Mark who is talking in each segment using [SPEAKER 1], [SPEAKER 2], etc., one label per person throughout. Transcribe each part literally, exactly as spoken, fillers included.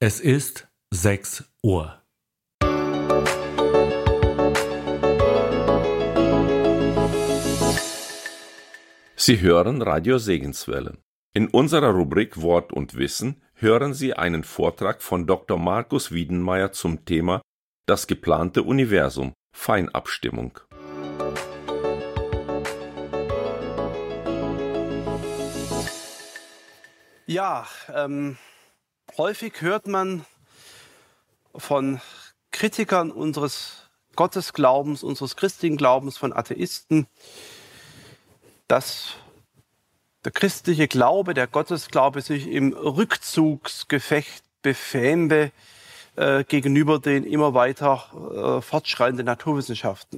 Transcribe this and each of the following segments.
[SPEAKER 1] Es ist sechs Uhr.
[SPEAKER 2] Sie hören Radio Segenswelle. In unserer Rubrik Wort und Wissen hören Sie einen Vortrag von Doktor Markus Wiedenmeier zum Thema Das geplante Universum, Feinabstimmung.
[SPEAKER 3] Ja, ähm, häufig hört man von Kritikern unseres Gottesglaubens, unseres christlichen Glaubens, von Atheisten, dass der christliche Glaube, der Gottesglaube sich im Rückzugsgefecht befände äh, gegenüber den immer weiter äh, fortschreitenden Naturwissenschaften.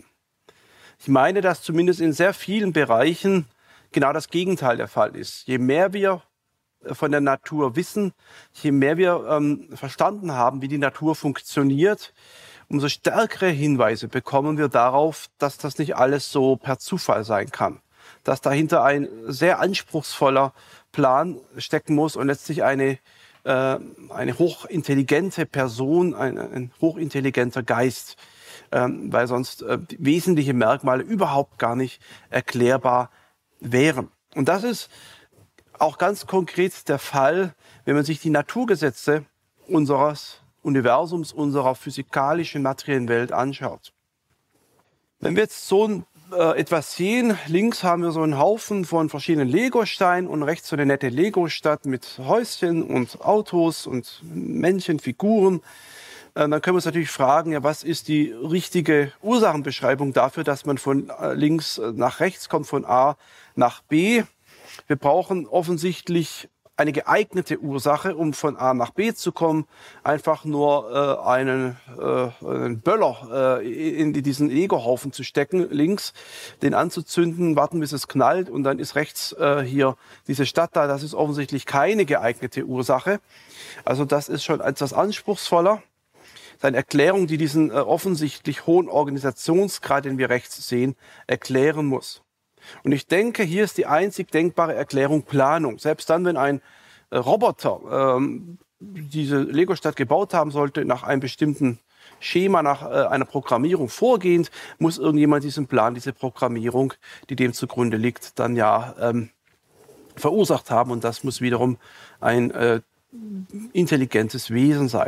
[SPEAKER 3] Ich meine, dass zumindest in sehr vielen Bereichen genau das Gegenteil der Fall ist. Je mehr wir von der Natur wissen, je mehr wir ähm, verstanden haben, wie die Natur funktioniert, umso stärkere Hinweise bekommen wir darauf, dass das nicht alles so per Zufall sein kann. Dass dahinter ein sehr anspruchsvoller Plan stecken muss und letztlich eine, äh, eine hochintelligente Person, ein, ein hochintelligenter Geist, ähm, weil sonst äh, wesentliche Merkmale überhaupt gar nicht erklärbar wären. Und das ist auch ganz konkret der Fall, wenn man sich die Naturgesetze unseres Universums, unserer physikalischen, materiellen Welt anschaut. Wenn wir jetzt so ein, äh, etwas sehen, links haben wir so einen Haufen von verschiedenen Legosteinen und rechts so eine nette Lego-Stadt mit Häuschen und Autos und Männchen, Figuren. Äh, dann können wir uns natürlich fragen, ja, was ist die richtige Ursachenbeschreibung dafür, dass man von äh, links nach rechts kommt, von A nach B. Wir brauchen offensichtlich eine geeignete Ursache, um von A nach B zu kommen. Einfach nur äh, einen, äh, einen Böller äh, in diesen Lego-Haufen zu stecken, links, den anzuzünden, warten, bis es knallt und dann ist rechts äh, hier diese Stadt da. Das ist offensichtlich keine geeignete Ursache. Also das ist schon etwas anspruchsvoller. Das ist eine Erklärung, die diesen äh, offensichtlich hohen Organisationsgrad, den wir rechts sehen, erklären muss. Und ich denke, hier ist die einzig denkbare Erklärung Planung. Selbst dann, wenn ein äh, Roboter ähm, diese Lego-Stadt gebaut haben sollte, nach einem bestimmten Schema, nach äh, einer Programmierung vorgehend, muss irgendjemand diesen Plan, diese Programmierung, die dem zugrunde liegt, dann ja ähm, verursacht haben. Und das muss wiederum ein äh, intelligentes Wesen sein.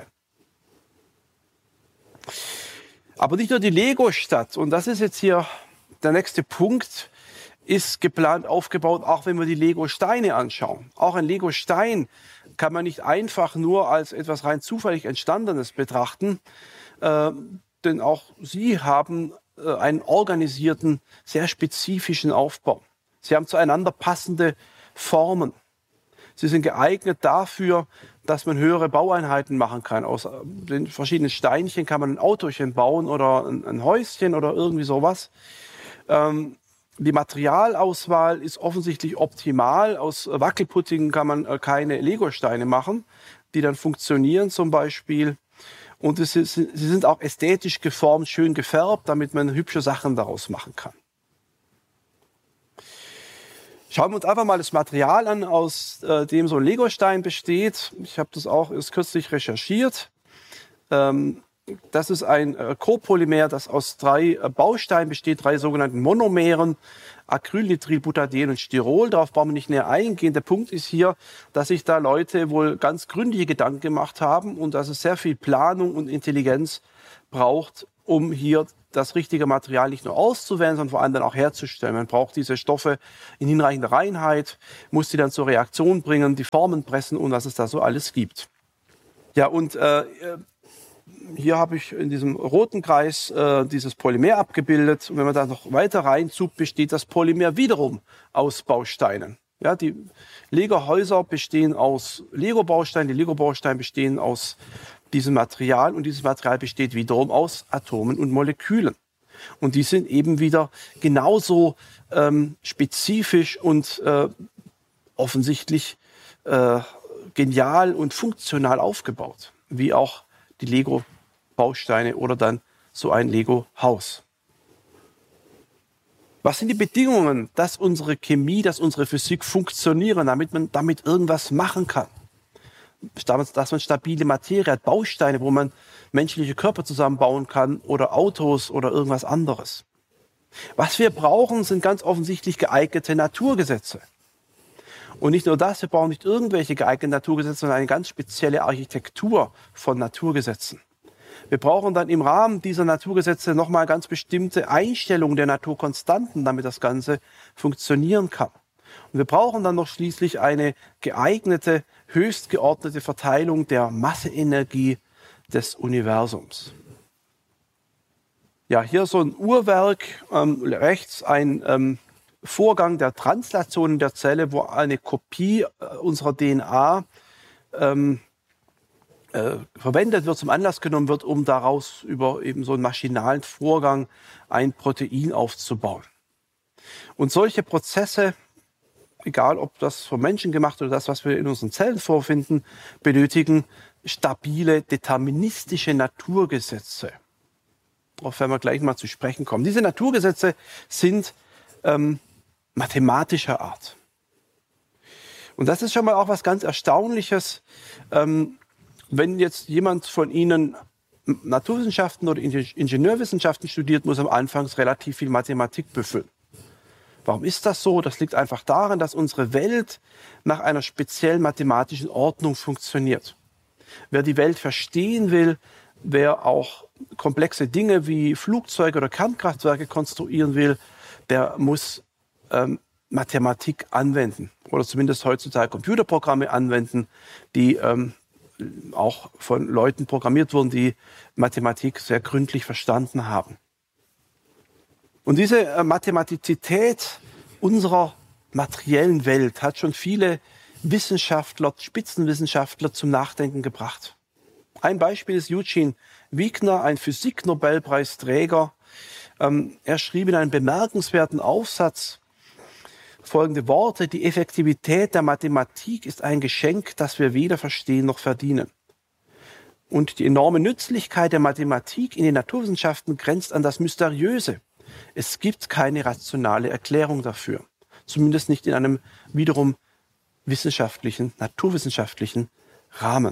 [SPEAKER 3] Aber nicht nur die Lego-Stadt, und das ist jetzt hier der nächste Punkt, ist geplant aufgebaut, auch wenn wir die Lego-Steine anschauen. Auch ein Lego-Stein kann man nicht einfach nur als etwas rein zufällig Entstandenes betrachten, äh, denn auch sie haben äh, einen organisierten, sehr spezifischen Aufbau. Sie haben zueinander passende Formen. Sie sind geeignet dafür, dass man höhere Baueinheiten machen kann. Aus den verschiedenen Steinchen kann man ein Autochen bauen oder ein, ein Häuschen oder irgendwie sowas. Ähm, Die Materialauswahl ist offensichtlich optimal. Aus Wackelpudding kann man keine Legosteine machen, die dann funktionieren zum Beispiel. Und es ist, sie sind auch ästhetisch geformt, schön gefärbt, damit man hübsche Sachen daraus machen kann. Schauen wir uns einfach mal das Material an, aus äh, dem so ein Legostein besteht. Ich habe das auch erst kürzlich recherchiert. Ähm, Das ist ein äh, Copolymer, das aus drei äh, Bausteinen besteht, drei sogenannten Monomeren, Acrylnitrile, Butaden und Styrol. Darauf brauchen wir nicht näher eingehen. Der Punkt ist hier, dass sich da Leute wohl ganz gründliche Gedanken gemacht haben und dass es sehr viel Planung und Intelligenz braucht, um hier das richtige Material nicht nur auszuwählen, sondern vor allem dann auch herzustellen. Man braucht diese Stoffe in hinreichender Reinheit, muss die dann zur Reaktion bringen, die Formen pressen und was es da so alles gibt. Ja, und äh, hier habe ich in diesem roten Kreis äh, dieses Polymer abgebildet. Und wenn man da noch weiter reinzoomt, besteht das Polymer wiederum aus Bausteinen. Ja, die Lego-Häuser bestehen aus Lego-Bausteinen, die Lego-Bausteine bestehen aus diesem Material und dieses Material besteht wiederum aus Atomen und Molekülen. Und die sind eben wieder genauso ähm, spezifisch und äh, offensichtlich äh, genial und funktional aufgebaut, wie auch die Lego-Bausteine oder dann so ein Lego-Haus. Was sind die Bedingungen, dass unsere Chemie, dass unsere Physik funktionieren, damit man damit irgendwas machen kann? dass man stabile Materie hat, Bausteine, wo man menschliche Körper zusammenbauen kann oder Autos oder irgendwas anderes. Was wir brauchen, sind ganz offensichtlich geeignete Naturgesetze. Und nicht nur das, wir brauchen nicht irgendwelche geeigneten Naturgesetze, sondern eine ganz spezielle Architektur von Naturgesetzen. Wir brauchen dann im Rahmen dieser Naturgesetze nochmal ganz bestimmte Einstellungen der Naturkonstanten, damit das Ganze funktionieren kann. Und wir brauchen dann noch schließlich eine geeignete, höchst geordnete Verteilung der Masseenergie des Universums. Ja, hier so ein Uhrwerk, ähm, rechts ein ähm, Vorgang der Translation in der Zelle, wo eine Kopie äh, unserer D N A ähm, äh, verwendet wird, zum Anlass genommen wird, um daraus über eben so einen maschinalen Vorgang ein Protein aufzubauen. Und solche Prozesse, egal ob das vom Menschen gemacht oder das, was wir in unseren Zellen vorfinden, benötigen stabile, deterministische Naturgesetze. Darauf werden wir gleich mal zu sprechen kommen. Diese Naturgesetze sind ähm, mathematischer Art. Und das ist schon mal auch was ganz Erstaunliches. Ähm, wenn jetzt jemand von Ihnen Naturwissenschaften oder Ingenieurwissenschaften studiert, muss am Anfang relativ viel Mathematik befüllen. Warum ist das so? Das liegt einfach daran, dass unsere Welt nach einer speziellen mathematischen Ordnung funktioniert. Wer die Welt verstehen will, wer auch komplexe Dinge wie Flugzeuge oder Kernkraftwerke konstruieren will, der muss ähm, Mathematik anwenden oder zumindest heutzutage Computerprogramme anwenden, die ähm, auch von Leuten programmiert wurden, die Mathematik sehr gründlich verstanden haben. Und diese äh, Mathematizität unserer materiellen Welt hat schon viele Wissenschaftler, Spitzenwissenschaftler zum Nachdenken gebracht. Ein Beispiel ist Eugene Wigner, ein Physik-Nobelpreisträger. Ähm, er schrieb in einem bemerkenswerten Aufsatz folgende Worte: Die Effektivität der Mathematik ist ein Geschenk, das wir weder verstehen noch verdienen. Und die enorme Nützlichkeit der Mathematik in den Naturwissenschaften grenzt an das Mysteriöse. Es gibt keine rationale Erklärung dafür. Zumindest nicht in einem wiederum wissenschaftlichen, naturwissenschaftlichen Rahmen.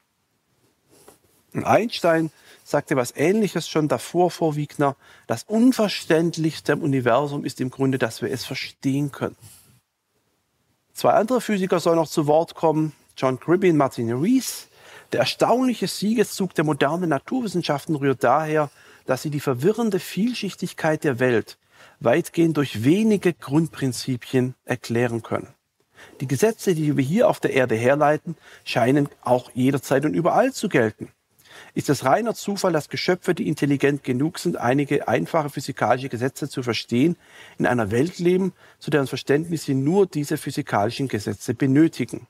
[SPEAKER 3] Und Einstein sagte was Ähnliches schon davor vor Wigner: Das Unverständlichste im Universum ist im Grunde, dass wir es verstehen können. Zwei andere Physiker sollen noch zu Wort kommen: John Gribby und Martin Rees. Der erstaunliche Siegeszug der modernen Naturwissenschaften rührt daher, dass sie die verwirrende Vielschichtigkeit der Welt weitgehend durch wenige Grundprinzipien erklären können. Die Gesetze, die wir hier auf der Erde herleiten, scheinen auch jederzeit und überall zu gelten. Ist es reiner Zufall, dass Geschöpfe, die intelligent genug sind, einige einfache physikalische Gesetze zu verstehen, in einer Welt leben, zu deren Verständnis sie nur diese physikalischen Gesetze benötigen?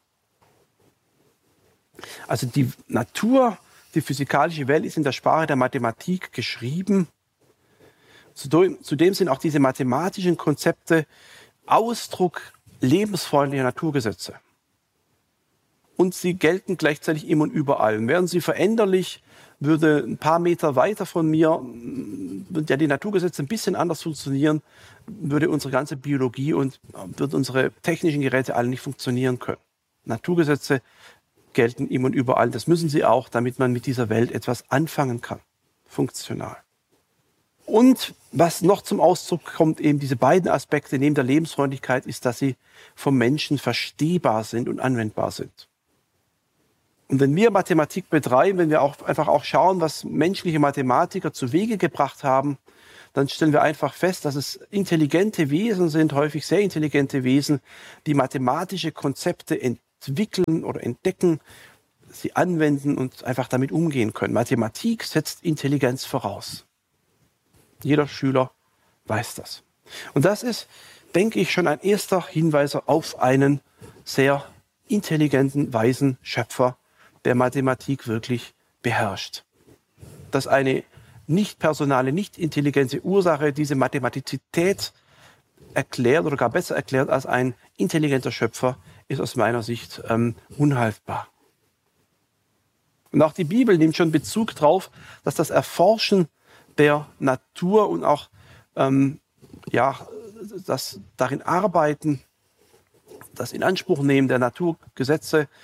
[SPEAKER 3] Also die Natur, die physikalische Welt ist in der Sprache der Mathematik geschrieben. Zudem sind auch diese mathematischen Konzepte Ausdruck lebensfreundlicher Naturgesetze. Und sie gelten gleichzeitig immer und überall. Und wären sie veränderlich, würde ein paar Meter weiter von mir, würden ja die Naturgesetze ein bisschen anders funktionieren, würde unsere ganze Biologie und würden unsere technischen Geräte alle nicht funktionieren können. Naturgesetze gelten immer und überall. Das müssen sie auch, damit man mit dieser Welt etwas anfangen kann. Funktional. Und was noch zum Ausdruck kommt, eben diese beiden Aspekte neben der Lebensfreundlichkeit, ist, dass sie vom Menschen verstehbar sind und anwendbar sind. Und wenn wir Mathematik betreiben, wenn wir auch einfach auch schauen, was menschliche Mathematiker zu Wege gebracht haben, dann stellen wir einfach fest, dass es intelligente Wesen sind, häufig sehr intelligente Wesen, die mathematische Konzepte entwickeln oder entdecken, sie anwenden und einfach damit umgehen können. Mathematik setzt Intelligenz voraus. Jeder Schüler weiß das. Und das ist, denke ich, schon ein erster Hinweis auf einen sehr intelligenten, weisen Schöpfer, der Mathematik wirklich beherrscht. Dass eine nicht personale, nicht intelligente Ursache diese Mathematizität erklärt oder gar besser erklärt als ein intelligenter Schöpfer, ist aus meiner Sicht ähm, unhaltbar. Und auch die Bibel nimmt schon Bezug darauf, dass das Erforschen der Natur und auch ähm, ja, das darin arbeiten, das Inanspruchnehmen der Naturgesetze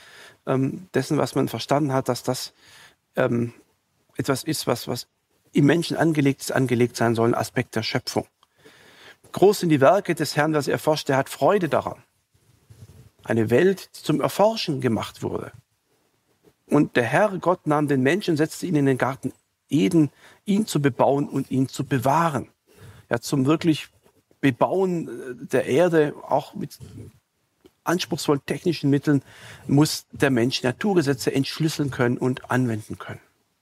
[SPEAKER 3] ähm, dessen, was man verstanden hat, dass das ähm, etwas ist, was, was im Menschen angelegt ist, angelegt sein soll, ein Aspekt der Schöpfung. Groß sind die Werke des Herrn, was er erforscht, er hat Freude daran. Eine Welt, die zum Erforschen gemacht wurde. Und der Herr Gott nahm den Menschen, setzte ihn in den Garten Eden, ihn zu bebauen und ihn zu bewahren. Ja, zum wirklich Bebauen der Erde, auch mit anspruchsvollen technischen Mitteln, muss der Mensch Naturgesetze entschlüsseln können und anwenden können.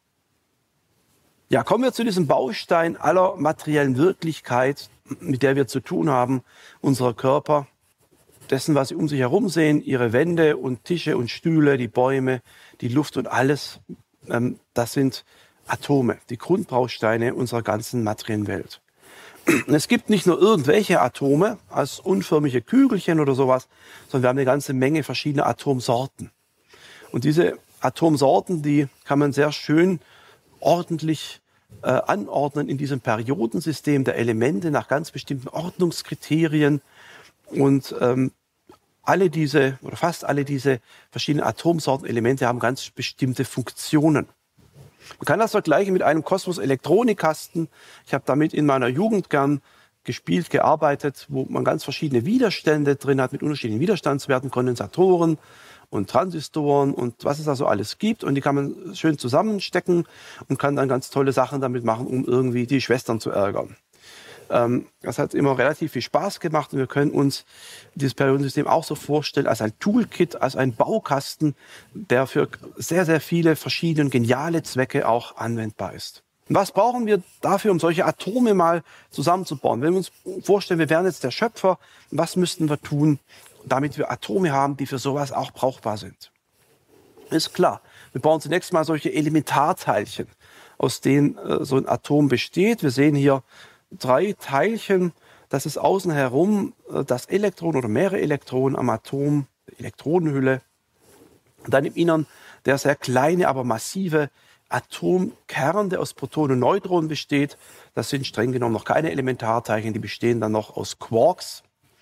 [SPEAKER 3] Ja, kommen wir zu diesem Baustein aller materiellen Wirklichkeit, mit der wir zu tun haben, unserer Körper, dessen, was Sie um sich herum sehen, Ihre Wände und Tische und Stühle, die Bäume, die Luft und alles, ähm, das sind Atome, die Grundbausteine unserer ganzen materiellen Welt. Und es gibt nicht nur irgendwelche Atome als unförmige Kügelchen oder sowas, sondern wir haben eine ganze Menge verschiedener Atomsorten. Und diese Atomsorten, die kann man sehr schön ordentlich äh, anordnen in diesem Periodensystem der Elemente nach ganz bestimmten Ordnungskriterien. Und ähm, alle diese, oder fast alle diese verschiedenen Atomsorten, Elemente haben ganz bestimmte Funktionen. Man kann das vergleichen mit einem Kosmos-Elektronikkasten. Ich habe damit in meiner Jugend gern gespielt, gearbeitet, wo man ganz verschiedene Widerstände drin hat, mit unterschiedlichen Widerstandswerten, Kondensatoren und Transistoren und was es da so alles gibt. Und die kann man schön zusammenstecken und kann dann ganz tolle Sachen damit machen, um irgendwie die Schwestern zu ärgern. Ähm, das hat immer relativ viel Spaß gemacht und wir können uns dieses Periodensystem auch so vorstellen als ein Toolkit, als ein Baukasten, der für sehr, sehr viele verschiedene geniale Zwecke auch anwendbar ist. Und was brauchen wir dafür, um solche Atome mal zusammenzubauen? Wenn wir uns vorstellen, wir wären jetzt der Schöpfer, was müssten wir tun, damit wir Atome haben, die für sowas auch brauchbar sind? Ist klar, wir brauchen zunächst mal solche Elementarteilchen, aus denen äh, so ein Atom besteht. Wir sehen hier drei Teilchen, das ist außen herum das Elektron oder mehrere Elektronen am Atom, Elektronenhülle. Und dann im Innern der sehr kleine, aber massive Atomkern, der aus Protonen und Neutronen besteht. Das sind streng genommen noch keine Elementarteilchen, die bestehen dann noch aus Quarks.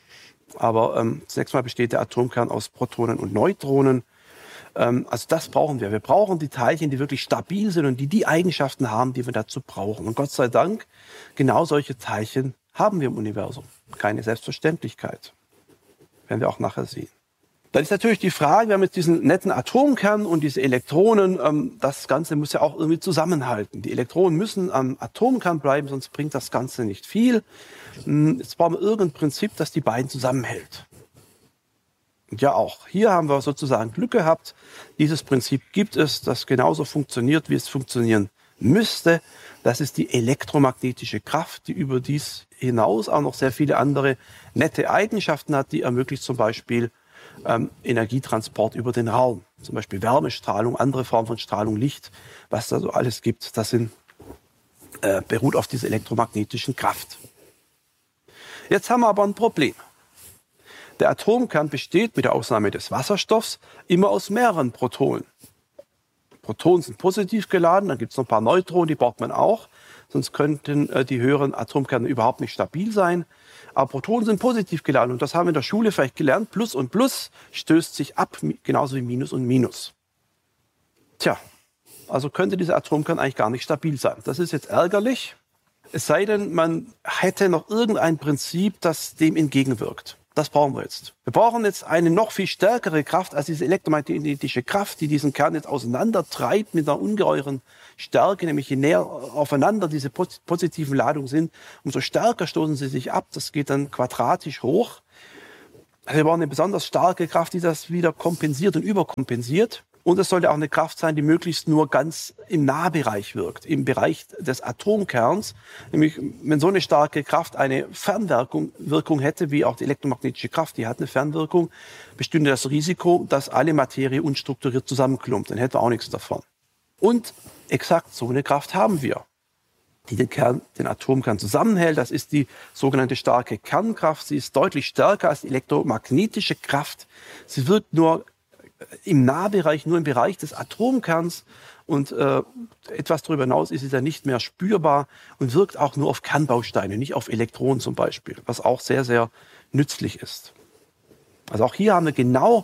[SPEAKER 3] Aber ähm, zunächst mal besteht der Atomkern aus Protonen und Neutronen. Ähm, also das brauchen wir. Wir brauchen die Teilchen, die wirklich stabil sind und die die Eigenschaften haben, die wir dazu brauchen. Und Gott sei Dank, genau solche Teilchen haben wir im Universum. Keine Selbstverständlichkeit. Werden wir auch nachher sehen. Dann ist natürlich die Frage, wir haben jetzt diesen netten Atomkern und diese Elektronen, ähm, das Ganze muss ja auch irgendwie zusammenhalten. Die Elektronen müssen am Atomkern bleiben, sonst bringt das Ganze nicht viel. Hm, jetzt brauchen wir irgendein Prinzip, das die beiden zusammenhält. Und ja auch, hier haben wir sozusagen Glück gehabt. Dieses Prinzip gibt es, das genauso funktioniert, wie es funktionieren müsste. Das ist die elektromagnetische Kraft, die über dies hinaus auch noch sehr viele andere nette Eigenschaften hat. Die ermöglicht zum Beispiel ähm, Energietransport über den Raum. Zum Beispiel Wärmestrahlung, andere Formen von Strahlung, Licht, was da so alles gibt. Das sind, äh, beruht auf dieser elektromagnetischen Kraft. Jetzt haben wir aber ein Problem. Der Atomkern besteht mit der Ausnahme des Wasserstoffs immer aus mehreren Protonen. Protonen sind positiv geladen, dann gibt es noch ein paar Neutronen, die braucht man auch. Sonst könnten äh, die höheren Atomkerne überhaupt nicht stabil sein. Aber Protonen sind positiv geladen und das haben wir in der Schule vielleicht gelernt. Plus und Plus stößt sich ab, genauso wie Minus und Minus. Tja, also könnte dieser Atomkern eigentlich gar nicht stabil sein. Das ist jetzt ärgerlich, es sei denn, man hätte noch irgendein Prinzip, das dem entgegenwirkt. Das brauchen wir jetzt. Wir brauchen jetzt eine noch viel stärkere Kraft als diese elektromagnetische Kraft, die diesen Kern jetzt auseinandertreibt mit einer ungeheuren Stärke, nämlich je näher aufeinander diese positiven Ladungen sind, umso stärker stoßen sie sich ab. Das geht dann quadratisch hoch. Also wir brauchen eine besonders starke Kraft, die das wieder kompensiert und überkompensiert. Und es sollte auch eine Kraft sein, die möglichst nur ganz im Nahbereich wirkt, im Bereich des Atomkerns. Nämlich, wenn so eine starke Kraft eine Fernwirkung Wirkung hätte, wie auch die elektromagnetische Kraft, die hat eine Fernwirkung, bestünde das Risiko, dass alle Materie unstrukturiert zusammenklumpt. Dann hätten wir auch nichts davon. Und exakt so eine Kraft haben wir, die den Kern, den Atomkern zusammenhält. Das ist die sogenannte starke Kernkraft. Sie ist deutlich stärker als die elektromagnetische Kraft. Sie wirkt nur im Nahbereich, nur im Bereich des Atomkerns und äh, etwas darüber hinaus ist sie dann nicht mehr spürbar und wirkt auch nur auf Kernbausteine, nicht auf Elektronen zum Beispiel, was auch sehr, sehr nützlich ist. Also auch hier haben wir genau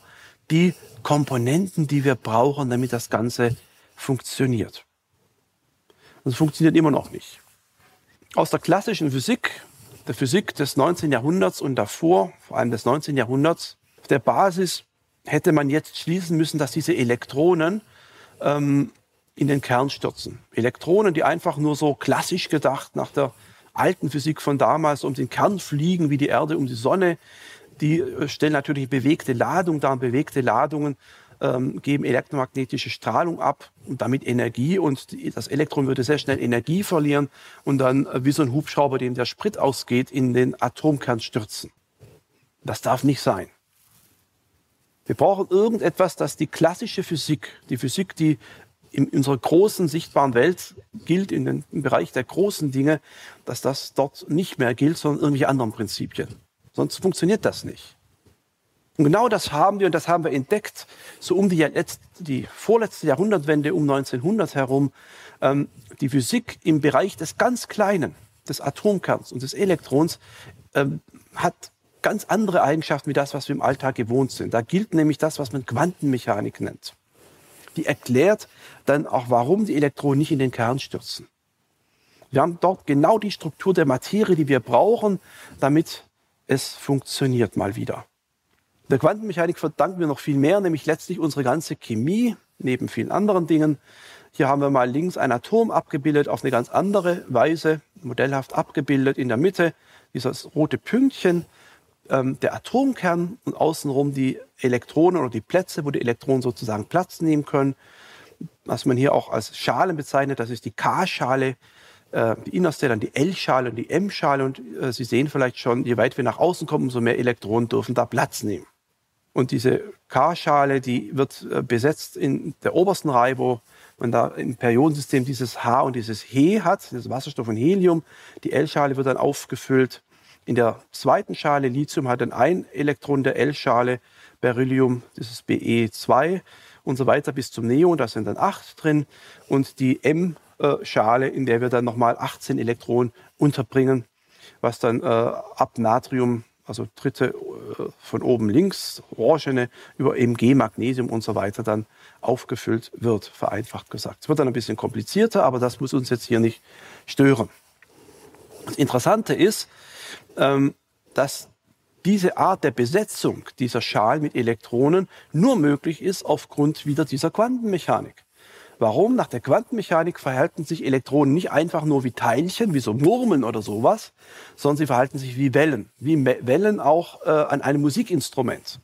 [SPEAKER 3] die Komponenten, die wir brauchen, damit das Ganze funktioniert. Und es funktioniert immer noch nicht. Aus der klassischen Physik, der Physik des neunzehnten Jahrhunderts und davor, vor allem des neunzehnten Jahrhunderts, auf der Basis hätte man jetzt schließen müssen, dass diese Elektronen ähm, in den Kern stürzen. Elektronen, die einfach nur so klassisch gedacht nach der alten Physik von damals um den Kern fliegen, wie die Erde um die Sonne, die stellen natürlich bewegte Ladung dar. Bewegte Ladungen ähm, geben elektromagnetische Strahlung ab und damit Energie. Und die, das Elektron würde sehr schnell Energie verlieren und dann äh, wie so ein Hubschrauber, dem der Sprit ausgeht, in den Atomkern stürzen. Das darf nicht sein. Wir brauchen irgendetwas, das die klassische Physik, die Physik, die in unserer großen sichtbaren Welt gilt, in den, im Bereich der großen Dinge, dass das dort nicht mehr gilt, sondern irgendwelche anderen Prinzipien. Sonst funktioniert das nicht. Und genau das haben wir, und das haben wir entdeckt, so um die, letzt, die vorletzte Jahrhundertwende, um neunzehnhundert herum, ähm, die Physik im Bereich des ganz Kleinen, des Atomkerns und des Elektrons, ähm, hat ganz andere Eigenschaften wie das, was wir im Alltag gewohnt sind. Da gilt nämlich das, was man Quantenmechanik nennt. Die erklärt dann auch, warum die Elektronen nicht in den Kern stürzen. Wir haben dort genau die Struktur der Materie, die wir brauchen, damit es funktioniert mal wieder. Der Quantenmechanik verdanken wir noch viel mehr, nämlich letztlich unsere ganze Chemie, neben vielen anderen Dingen. Hier haben wir mal links ein Atom abgebildet, auf eine ganz andere Weise, modellhaft abgebildet. In der Mitte dieses rote Pünktchen, ähm, der Atomkern und außenrum die Elektronen oder die Plätze, wo die Elektronen sozusagen Platz nehmen können. Was man hier auch als Schalen bezeichnet, das ist die K-Schale, äh, die innerste, dann die L-Schale und die M-Schale. Und äh, Sie sehen vielleicht schon, je weit wir nach außen kommen, umso mehr Elektronen dürfen da Platz nehmen. Und diese K-Schale, die wird äh, besetzt in der obersten Reihe, wo man da im Periodensystem dieses H und dieses He hat, das Wasserstoff und Helium. Die L-Schale wird dann aufgefüllt. In der zweiten Schale, Lithium, hat dann ein Elektron der L-Schale, Beryllium, das ist B E zwei und so weiter bis zum Neon, da sind dann acht drin. Und die M-Schale, in der wir dann nochmal achtzehn Elektronen unterbringen, was dann äh, ab Natrium, also dritte äh, von oben links, orangene, über Mg, Magnesium und so weiter dann aufgefüllt wird, vereinfacht gesagt. Es wird dann ein bisschen komplizierter, aber das muss uns jetzt hier nicht stören. Das Interessante ist, ähm, dass diese Art der Besetzung dieser Schalen mit Elektronen nur möglich ist aufgrund wieder dieser Quantenmechanik. Warum? Nach der Quantenmechanik verhalten sich Elektronen nicht einfach nur wie Teilchen, wie so Murmeln oder sowas, sondern sie verhalten sich wie Wellen, wie Me- Wellen auch äh, an einem Musikinstrument.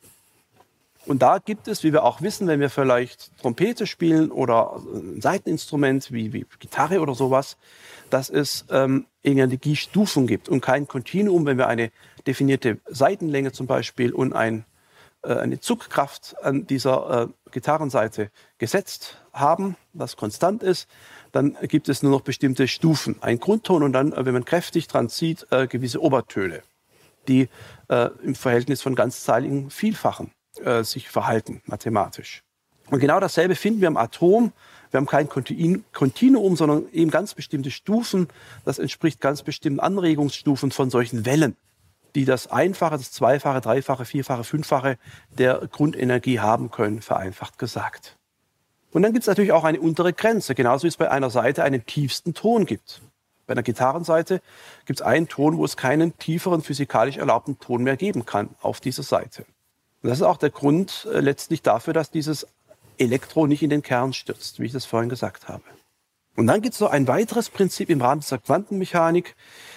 [SPEAKER 3] Und da gibt es, wie wir auch wissen, wenn wir vielleicht Trompete spielen oder ein Saiteninstrument wie, wie Gitarre oder sowas, dass es ähm, Energiestufen gibt und kein Kontinuum, wenn wir eine definierte Saitenlänge zum Beispiel und ein, äh, eine Zugkraft an dieser äh, Gitarrenseite gesetzt haben, das konstant ist, dann gibt es nur noch bestimmte Stufen. Ein Grundton und dann, wenn man kräftig dran zieht, äh, gewisse Obertöne, die äh, im Verhältnis von ganzzahligen Vielfachen äh, sich verhalten, mathematisch. Und genau dasselbe finden wir im Atom. Wir haben kein Kontinuum, sondern eben ganz bestimmte Stufen. Das entspricht ganz bestimmten Anregungsstufen von solchen Wellen, die das Einfache, das Zweifache, Dreifache, Vierfache, Fünffache der Grundenergie haben können, vereinfacht gesagt. Und dann gibt es natürlich auch eine untere Grenze, genauso wie es bei einer Seite einen tiefsten Ton gibt. Bei einer Gitarrenseite gibt es einen Ton, wo es keinen tieferen physikalisch erlaubten Ton mehr geben kann auf dieser Seite. Und das ist auch der Grund äh, letztlich dafür, dass dieses Elektron nicht in den Kern stürzt, wie ich das vorhin gesagt habe. Und dann gibt es noch ein weiteres Prinzip im Rahmen dieser Quantenmechanik,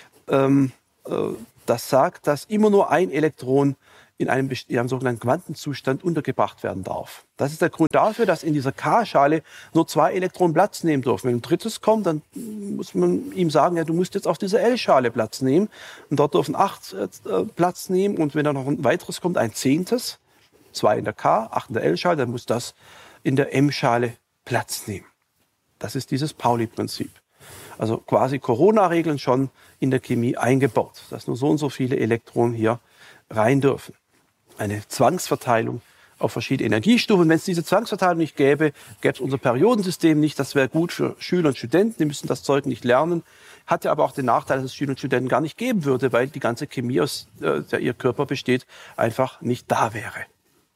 [SPEAKER 3] ähm, äh, das sagt, dass immer nur ein Elektron in einem, in einem sogenannten Quantenzustand untergebracht werden darf. Das ist der Grund dafür, dass in dieser K-Schale nur zwei Elektronen Platz nehmen dürfen. Wenn ein drittes kommt, dann muss man ihm sagen, ja, du musst jetzt auf dieser L-Schale Platz nehmen. Und dort dürfen acht äh, Platz nehmen. Und wenn dann noch ein weiteres kommt, ein zehntes, zwei in der K, acht in der L-Schale, dann muss das in der M-Schale Platz nehmen. Das ist dieses Pauli-Prinzip. Also quasi Corona-Regeln schon in der Chemie eingebaut, dass nur so und so viele Elektronen hier rein dürfen. Eine Zwangsverteilung auf verschiedene Energiestufen. Wenn es diese Zwangsverteilung nicht gäbe, gäbe es unser Periodensystem nicht. Das wäre gut für Schüler und Studenten, die müssen das Zeug nicht lernen. Hat ja aber auch den Nachteil, dass es Schüler und Studenten gar nicht geben würde, weil die ganze Chemie, aus der ihr Körper besteht, einfach nicht da wäre.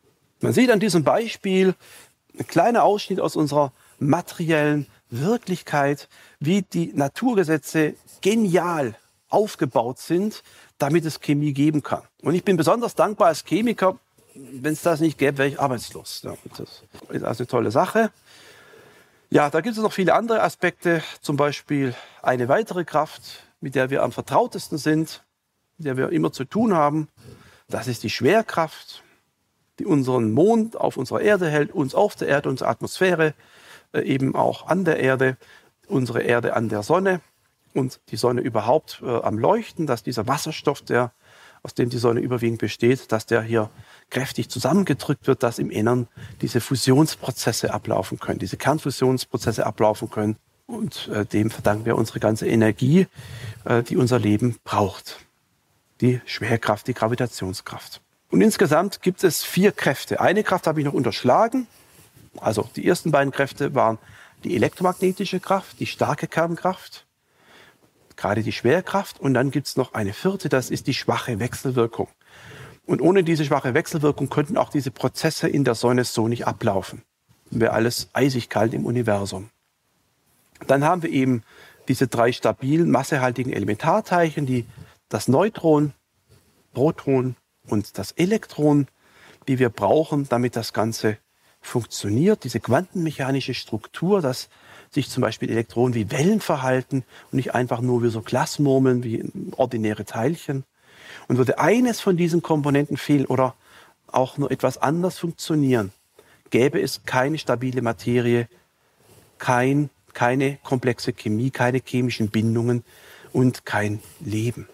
[SPEAKER 3] Man sieht an diesem Beispiel ein kleiner Ausschnitt aus unserer materiellen Wirklichkeit, wie die Naturgesetze genial aufgebaut sind, damit es Chemie geben kann. Und ich bin besonders dankbar als Chemiker. Wenn es das nicht gäbe, wäre ich arbeitslos. Ja, das ist also eine tolle Sache. Ja, da gibt es noch viele andere Aspekte, zum Beispiel eine weitere Kraft, mit der wir am vertrautesten sind, mit der wir immer zu tun haben. Das ist die Schwerkraft, die unseren Mond auf unserer Erde hält, uns auf der Erde, unsere Atmosphäre äh, eben auch an der Erde, unsere Erde an der Sonne und die Sonne überhaupt äh, am Leuchten, dass dieser Wasserstoff, der, aus dem die Sonne überwiegend besteht, dass der hier kräftig zusammengedrückt wird, dass im Innern diese Fusionsprozesse ablaufen können, diese Kernfusionsprozesse ablaufen können. Und äh, dem verdanken wir unsere ganze Energie, äh, die unser Leben braucht. Die Schwerkraft, die Gravitationskraft. Und insgesamt gibt es vier Kräfte. Eine Kraft habe ich noch unterschlagen. Also die ersten beiden Kräfte waren die elektromagnetische Kraft, die starke Kernkraft, gerade die Schwerkraft. Und dann gibt es noch eine vierte, das ist die schwache Wechselwirkung. Und ohne diese schwache Wechselwirkung könnten auch diese Prozesse in der Sonne so nicht ablaufen. Dann wäre alles eisig kalt im Universum. Dann haben wir eben diese drei stabilen, massehaltigen Elementarteilchen, die das Neutron, Proton und das Elektron, die wir brauchen, damit das Ganze funktioniert. Diese quantenmechanische Struktur, dass sich zum Beispiel Elektronen wie Wellen verhalten und nicht einfach nur wie so Glasmurmeln, wie ordinäre Teilchen. Und würde eines von diesen Komponenten fehlen oder auch nur etwas anders funktionieren, gäbe es keine stabile Materie, kein, keine komplexe Chemie, keine chemischen Bindungen und kein Leben.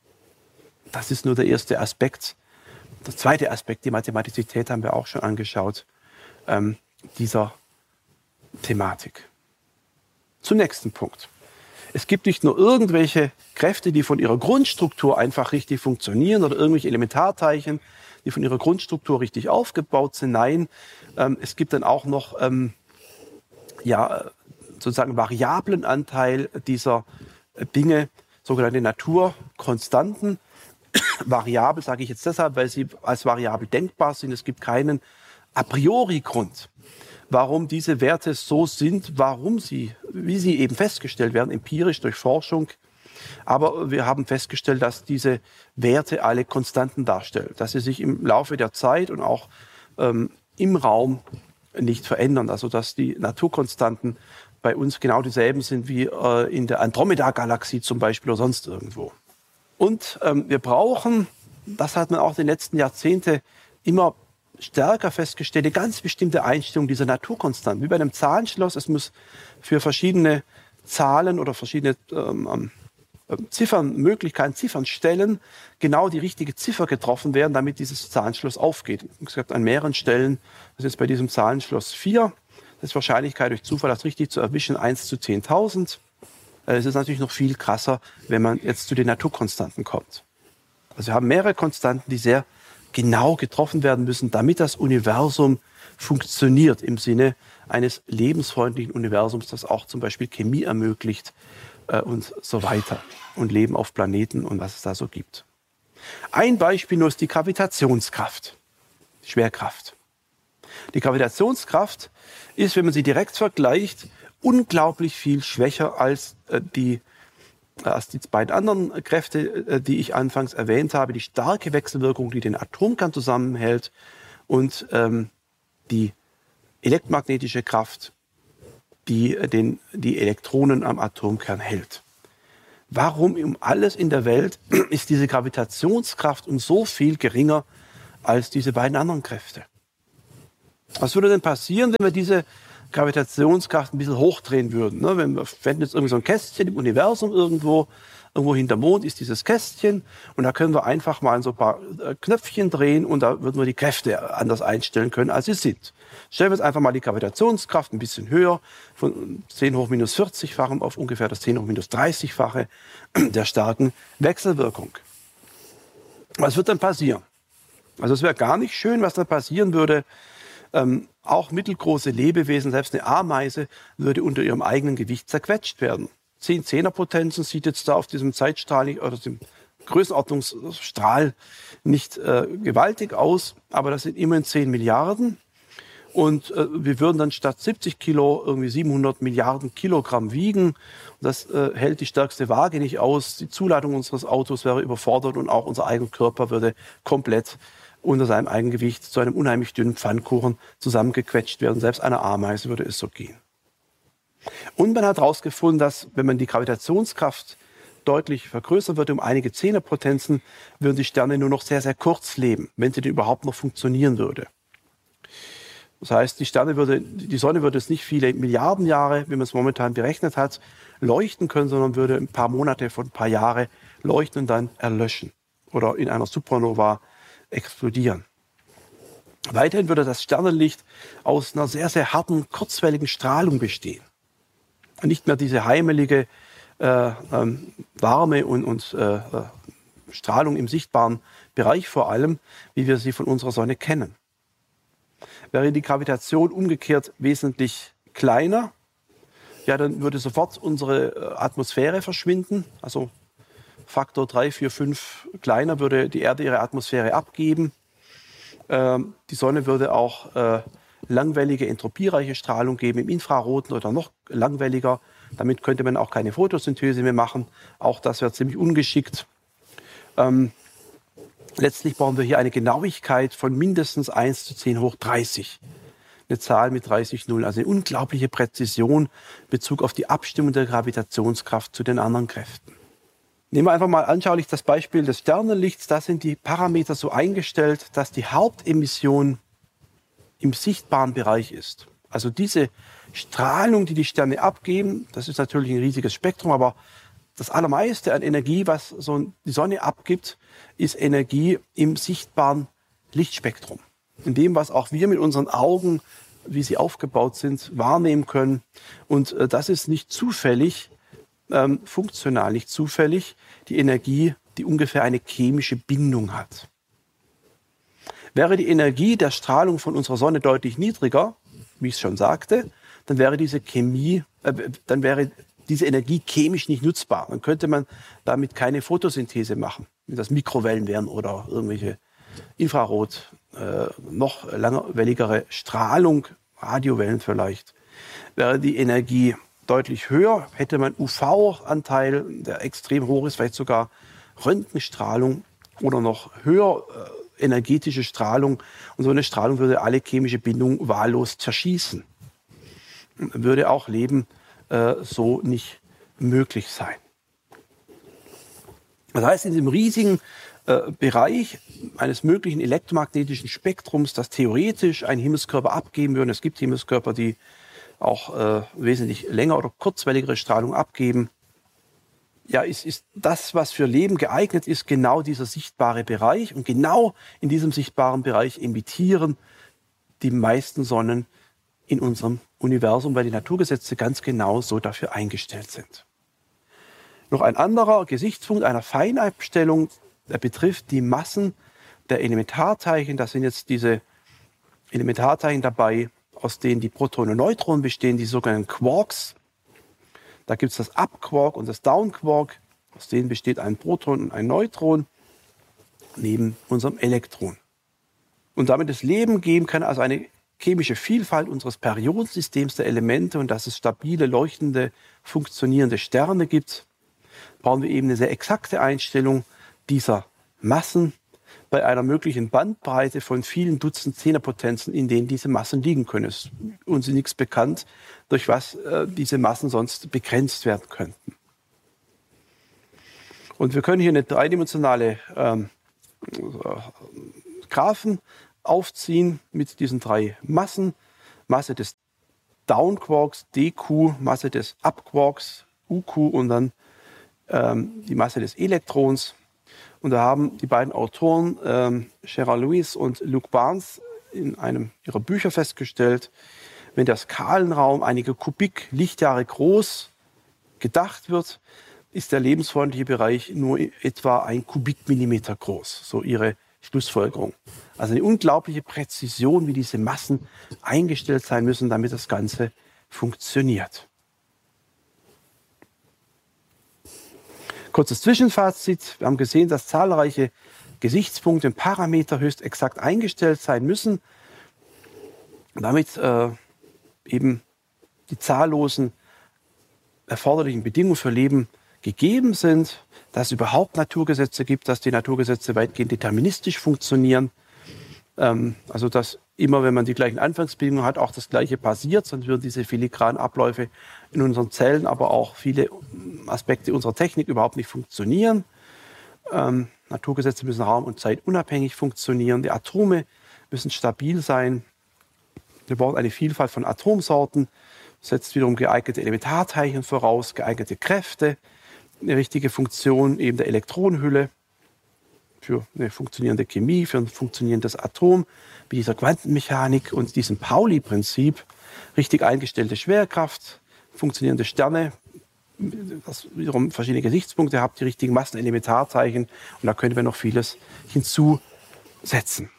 [SPEAKER 3] Das ist nur der erste Aspekt. Der zweite Aspekt, die Mathematizität, haben wir auch schon angeschaut, ähm, dieser Thematik. Zum nächsten Punkt. Es gibt nicht nur irgendwelche Kräfte, die von ihrer Grundstruktur einfach richtig funktionieren oder irgendwelche Elementarteilchen, die von ihrer Grundstruktur richtig aufgebaut sind. Nein, ähm, es gibt dann auch noch ähm, ja, sozusagen variablen Anteil dieser Dinge, sogenannte Naturkonstanten. Variabel sage ich jetzt deshalb, weil sie als variabel denkbar sind. Es gibt keinen a priori Grund, warum diese Werte so sind, warum sie, wie sie eben festgestellt werden, empirisch durch Forschung. Aber wir haben festgestellt, dass diese Werte alle Konstanten darstellen, dass sie sich im Laufe der Zeit und auch ähm, im Raum nicht verändern. Also dass die Naturkonstanten bei uns genau dieselben sind wie äh, in der Andromeda-Galaxie zum Beispiel oder sonst irgendwo. Und ähm, wir brauchen, das hat man auch in den letzten Jahrzehnten immer stärker festgestellt, eine ganz bestimmte Einstellung dieser Naturkonstanten. Wie bei einem Zahlenschloss, es muss für verschiedene Zahlen oder verschiedene ähm, Ziffernmöglichkeiten, Ziffernstellen genau die richtige Ziffer getroffen werden, damit dieses Zahlenschloss aufgeht. Wie gesagt, an mehreren Stellen, das ist bei diesem Zahlenschloss vier, das ist Wahrscheinlichkeit durch Zufall, das richtig zu erwischen, eins zu zehntausend. Es ist natürlich noch viel krasser, wenn man jetzt zu den Naturkonstanten kommt. Also wir haben mehrere Konstanten, die sehr genau getroffen werden müssen, damit das Universum funktioniert im Sinne eines lebensfreundlichen Universums, das auch zum Beispiel Chemie ermöglicht äh, und so weiter und Leben auf Planeten und was es da so gibt. Ein Beispiel nur ist die Gravitationskraft, die Schwerkraft. Die Gravitationskraft ist, wenn man sie direkt vergleicht, unglaublich viel schwächer als äh, die als die beiden anderen Kräfte, die ich anfangs erwähnt habe, die starke Wechselwirkung, die den Atomkern zusammenhält und ähm, die elektromagnetische Kraft, die den, die Elektronen am Atomkern hält. Warum um alles in der Welt ist diese Gravitationskraft um so viel geringer als diese beiden anderen Kräfte? Was würde denn passieren, wenn wir diese Gravitationskraft ein bisschen hochdrehen würden? Ne? Wenn wir fänden jetzt irgendwie so ein Kästchen im Universum irgendwo, irgendwo hinterm Mond ist dieses Kästchen und da können wir einfach mal so ein paar Knöpfchen drehen und da würden wir die Kräfte anders einstellen können, als sie sind. Stellen wir jetzt einfach mal die Gravitationskraft ein bisschen höher, von zehn hoch minus vierzig-fachen auf ungefähr das zehn hoch minus dreißig-fache der starken Wechselwirkung. Was wird dann passieren? Also es wäre gar nicht schön, was dann passieren würde. Ähm, auch mittelgroße Lebewesen, selbst eine Ameise, würde unter ihrem eigenen Gewicht zerquetscht werden. Zehn Zehnerpotenzen sieht jetzt da auf diesem Zeitstrahl oder dem Größenordnungsstrahl nicht äh, gewaltig aus, aber das sind immerhin zehn Milliarden. Und äh, wir würden dann statt siebzig Kilo irgendwie siebenhundert Milliarden Kilogramm wiegen. Das äh, hält die stärkste Waage nicht aus. Die Zuladung unseres Autos wäre überfordert und auch unser eigener Körper würde komplett unter seinem Eigengewicht zu einem unheimlich dünnen Pfannkuchen zusammengequetscht werden. Selbst einer Ameise würde es so gehen. Und man hat herausgefunden, dass wenn man die Gravitationskraft deutlich vergrößern würde, um einige Zehnerpotenzen, würden die Sterne nur noch sehr, sehr kurz leben, wenn sie denn überhaupt noch funktionieren würde. Das heißt, die Sterne würde, die Sonne würde es nicht viele Milliarden Jahre, wie man es momentan berechnet hat, leuchten können, sondern würde ein paar Monate von ein paar Jahre leuchten und dann erlöschen oder in einer Supernova explodieren. Weiterhin würde das Sternenlicht aus einer sehr, sehr harten, kurzwelligen Strahlung bestehen. Und nicht mehr diese heimelige, äh, ähm, warme und, und äh, Strahlung im sichtbaren Bereich vor allem, wie wir sie von unserer Sonne kennen. Wäre die Gravitation umgekehrt wesentlich kleiner, ja, dann würde sofort unsere Atmosphäre verschwinden. Also Faktor drei, vier, fünf kleiner würde die Erde ihre Atmosphäre abgeben. Ähm, die Sonne würde auch äh, langwellige, entropiereiche Strahlung geben im Infraroten oder noch langwelliger. Damit könnte man auch keine Photosynthese mehr machen. Auch das wäre ziemlich ungeschickt. Ähm, Letztlich brauchen wir hier eine Genauigkeit von mindestens eins zu zehn hoch dreißig. Eine Zahl mit dreißig Nullen, also eine unglaubliche Präzision in Bezug auf die Abstimmung der Gravitationskraft zu den anderen Kräften. Nehmen wir einfach mal anschaulich das Beispiel des Sternenlichts. Da sind die Parameter so eingestellt, dass die Hauptemission im sichtbaren Bereich ist. Also diese Strahlung, die die Sterne abgeben, das ist natürlich ein riesiges Spektrum, aber das Allermeiste an Energie, was so die Sonne abgibt, ist Energie im sichtbaren Lichtspektrum. In dem, was auch wir mit unseren Augen, wie sie aufgebaut sind, wahrnehmen können. Und äh, das ist nicht zufällig, ähm, funktional nicht zufällig, die Energie, die ungefähr eine chemische Bindung hat. Wäre die Energie der Strahlung von unserer Sonne deutlich niedriger, wie ich es schon sagte, dann wäre diese Chemie, äh, dann wäre diese Energie chemisch nicht nutzbar. Dann könnte man damit keine Photosynthese machen, wenn das Mikrowellen wären oder irgendwelche Infrarot, äh, noch langwelligere Strahlung, Radiowellen vielleicht. Wäre die Energie deutlich höher, hätte man U V-Anteil, der extrem hoch ist, vielleicht sogar Röntgenstrahlung oder noch höher äh, energetische Strahlung. Und so eine Strahlung würde alle chemische Bindungen wahllos zerschießen. Würde auch Leben so nicht möglich sein. Das heißt, in diesem riesigen äh, Bereich eines möglichen elektromagnetischen Spektrums, das theoretisch einen Himmelskörper abgeben würde, es gibt Himmelskörper, die auch äh, wesentlich länger oder kurzwelligere Strahlung abgeben, ja, ist, ist das, was für Leben geeignet ist, genau dieser sichtbare Bereich. Und genau in diesem sichtbaren Bereich emittieren die meisten Sonnen in unserem Universum, weil die Naturgesetze ganz genau so dafür eingestellt sind. Noch ein anderer Gesichtspunkt einer Feinabstellung, der betrifft die Massen der Elementarteilchen. Das sind jetzt diese Elementarteilchen dabei, aus denen die Protonen und Neutronen bestehen, die sogenannten Quarks. Da gibt es das Up-Quark und das Down-Quark. Aus denen besteht ein Proton und ein Neutron neben unserem Elektron. Und damit es Leben geben kann, also eine chemische Vielfalt unseres Periodensystems der Elemente und dass es stabile, leuchtende, funktionierende Sterne gibt, brauchen wir eben eine sehr exakte Einstellung dieser Massen bei einer möglichen Bandbreite von vielen Dutzend Zehnerpotenzen, in denen diese Massen liegen können. Es ist uns nichts bekannt, durch was äh, diese Massen sonst begrenzt werden könnten. Und wir können hier eine dreidimensionale ähm, Graphen aufziehen mit diesen drei Massen. Masse des Down-Quarks, D Q, Masse des Up-Quarks, U Q und dann ähm, die Masse des Elektrons. Und da haben die beiden Autoren, ähm, Gerard Lewis und Luc Barnes, in einem ihrer Bücher festgestellt, wenn der Skalenraum einige Kubik Lichtjahre groß gedacht wird, ist der lebensfreundliche Bereich nur etwa ein Kubikmillimeter groß. So ihre Schlussfolgerung. Also eine unglaubliche Präzision, wie diese Massen eingestellt sein müssen, damit das Ganze funktioniert. Kurzes Zwischenfazit. Wir haben gesehen, dass zahlreiche Gesichtspunkte und Parameter höchst exakt eingestellt sein müssen, damit äh, eben die zahllosen erforderlichen Bedingungen für Leben gegeben sind, dass es überhaupt Naturgesetze gibt, dass die Naturgesetze weitgehend deterministisch funktionieren. Ähm, also dass immer, wenn man die gleichen Anfangsbedingungen hat, auch das Gleiche passiert, sonst würden diese filigranen Abläufe in unseren Zellen, aber auch viele Aspekte unserer Technik überhaupt nicht funktionieren. Ähm, Naturgesetze müssen raum- und zeitunabhängig funktionieren. Die Atome müssen stabil sein. Wir brauchen eine Vielfalt von Atomsorten. Das setzt wiederum geeignete Elementarteilchen voraus, geeignete Kräfte, eine richtige Funktion eben der Elektronenhülle für eine funktionierende Chemie, für ein funktionierendes Atom, mit dieser Quantenmechanik und diesem Pauli-Prinzip, richtig eingestellte Schwerkraft, funktionierende Sterne, das wiederum verschiedene Gesichtspunkte habt, die richtigen Massenelementarteilchen, und da können wir noch vieles hinzusetzen.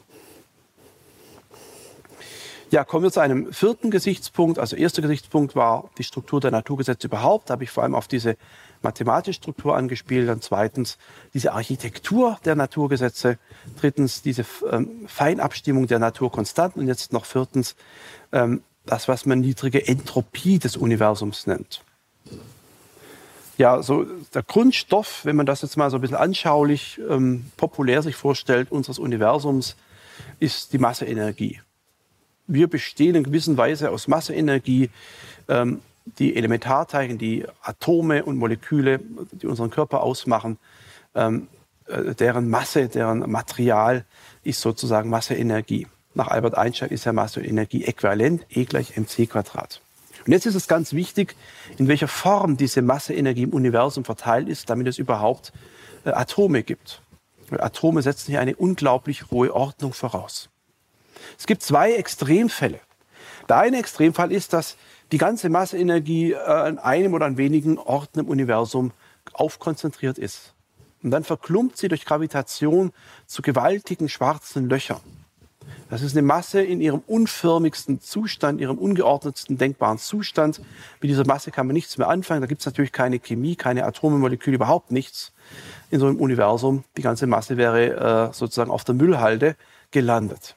[SPEAKER 3] Ja, kommen wir zu einem vierten Gesichtspunkt. Also erster Gesichtspunkt war die Struktur der Naturgesetze überhaupt. Da habe ich vor allem auf diese mathematische Struktur angespielt. Dann zweitens diese Architektur der Naturgesetze. Drittens diese ähm, Feinabstimmung der Naturkonstanten. Und jetzt noch viertens ähm, das, was man niedrige Entropie des Universums nennt. Ja, so der Grundstoff, wenn man das jetzt mal so ein bisschen anschaulich, ähm, populär sich vorstellt, unseres Universums, ist die Masseenergie. Wir bestehen in gewisser Weise aus Masseenergie. Ähm, die Elementarteilchen, die Atome und Moleküle, die unseren Körper ausmachen, ähm, äh, deren Masse, deren Material ist sozusagen Masseenergie. Nach Albert Einstein ist ja Masse und Energie äquivalent, E gleich mc Quadrat. Und jetzt ist es ganz wichtig, in welcher Form diese Masseenergie im Universum verteilt ist, damit es überhaupt äh, Atome gibt. Weil Atome setzen hier eine unglaublich hohe Ordnung voraus. Es gibt zwei Extremfälle. Der eine Extremfall ist, dass die ganze Masseenergie äh, an einem oder an wenigen Orten im Universum aufkonzentriert ist. Und dann verklumpt sie durch Gravitation zu gewaltigen schwarzen Löchern. Das ist eine Masse in ihrem unförmigsten Zustand, ihrem ungeordnetsten denkbaren Zustand. Mit dieser Masse kann man nichts mehr anfangen. Da gibt es natürlich keine Chemie, keine Atome, Moleküle, überhaupt nichts in so einem Universum. Die ganze Masse wäre äh, sozusagen auf der Müllhalde gelandet.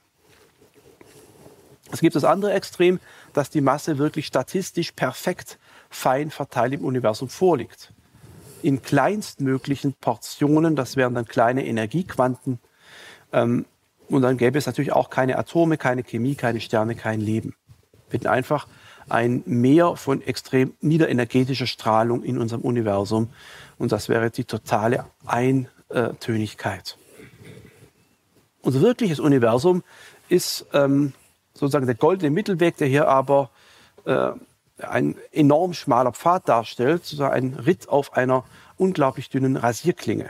[SPEAKER 3] Es gibt das andere Extrem, dass die Masse wirklich statistisch perfekt fein verteilt im Universum vorliegt. In kleinstmöglichen Portionen, das wären dann kleine Energiequanten. Ähm, und dann gäbe es natürlich auch keine Atome, keine Chemie, keine Sterne, kein Leben. Wir hätten einfach ein Meer von extrem niederenergetischer Strahlung in unserem Universum. Und das wäre die totale Eintönigkeit. Unser wirkliches Universum ist ähm, sozusagen der goldene Mittelweg, der hier aber äh, ein enorm schmaler Pfad darstellt, sozusagen ein Ritt auf einer unglaublich dünnen Rasierklinge.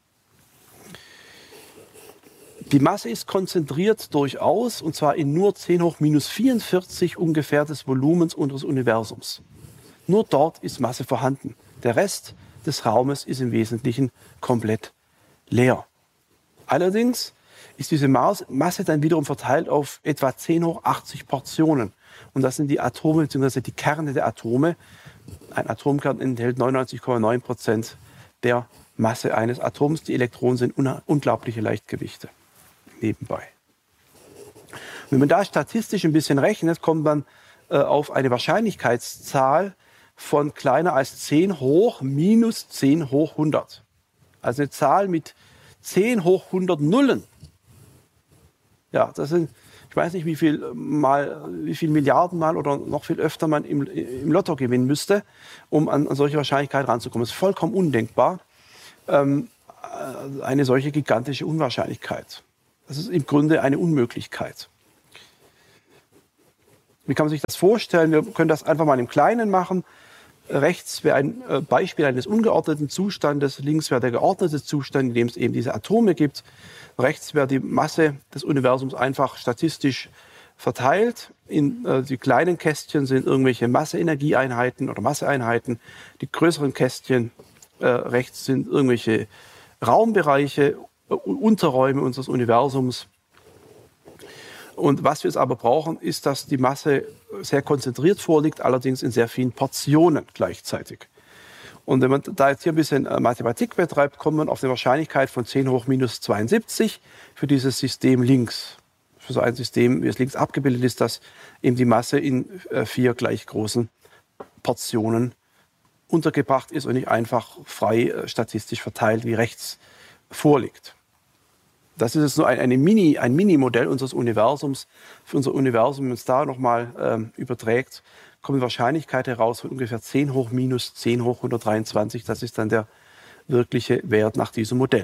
[SPEAKER 3] Die Masse ist konzentriert durchaus, und zwar in nur zehn hoch minus vierundvierzig ungefähr des Volumens unseres Universums. Nur dort ist Masse vorhanden. Der Rest des Raumes ist im Wesentlichen komplett leer. Allerdings ist diese Masse dann wiederum verteilt auf etwa zehn hoch achtzig Portionen. Und das sind die Atome bzw. die Kerne der Atome. Ein Atomkern enthält neunundneunzig Komma neun Prozent der Masse eines Atoms. Die Elektronen sind unglaubliche Leichtgewichte nebenbei. Wenn man da statistisch ein bisschen rechnet, kommt man äh, auf eine Wahrscheinlichkeitszahl von kleiner als zehn hoch minus zehn hoch hundert. Also eine Zahl mit zehn hoch hundert Nullen. Ja, das sind, ich weiß nicht, wie viel mal, wie viel Milliarden Mal oder noch viel öfter man im, im Lotto gewinnen müsste, um an, an solche Wahrscheinlichkeit ranzukommen. Das ist vollkommen undenkbar. Ähm, eine solche gigantische Unwahrscheinlichkeit. Das ist im Grunde eine Unmöglichkeit. Wie kann man sich das vorstellen? Wir können das einfach mal im Kleinen machen. Rechts wäre ein Beispiel eines ungeordneten Zustandes, links wäre der geordnete Zustand, in dem es eben diese Atome gibt. Rechts wäre die Masse des Universums einfach statistisch verteilt. In, äh, die kleinen Kästchen sind irgendwelche Masseenergieeinheiten oder Masseeinheiten. Die größeren Kästchen äh, rechts sind irgendwelche Raumbereiche, äh, Unterräume unseres Universums. Und was wir jetzt aber brauchen, ist, dass die Masse sehr konzentriert vorliegt, allerdings in sehr vielen Portionen gleichzeitig. Und wenn man da jetzt hier ein bisschen Mathematik betreibt, kommt man auf eine Wahrscheinlichkeit von zehn hoch minus zweiundsiebzig für dieses System links. Für so ein System, wie es links abgebildet ist, dass eben die Masse in vier gleich großen Portionen untergebracht ist und nicht einfach frei statistisch verteilt wie rechts vorliegt. Das ist jetzt nur ein, eine Mini, ein Mini-Modell unseres Universums. Für unser Universum, wenn man es da nochmal ähm, überträgt, kommt die Wahrscheinlichkeit heraus von ungefähr zehn hoch minus zehn hoch hundertdreiundzwanzig. Das ist dann der wirkliche Wert nach diesem Modell.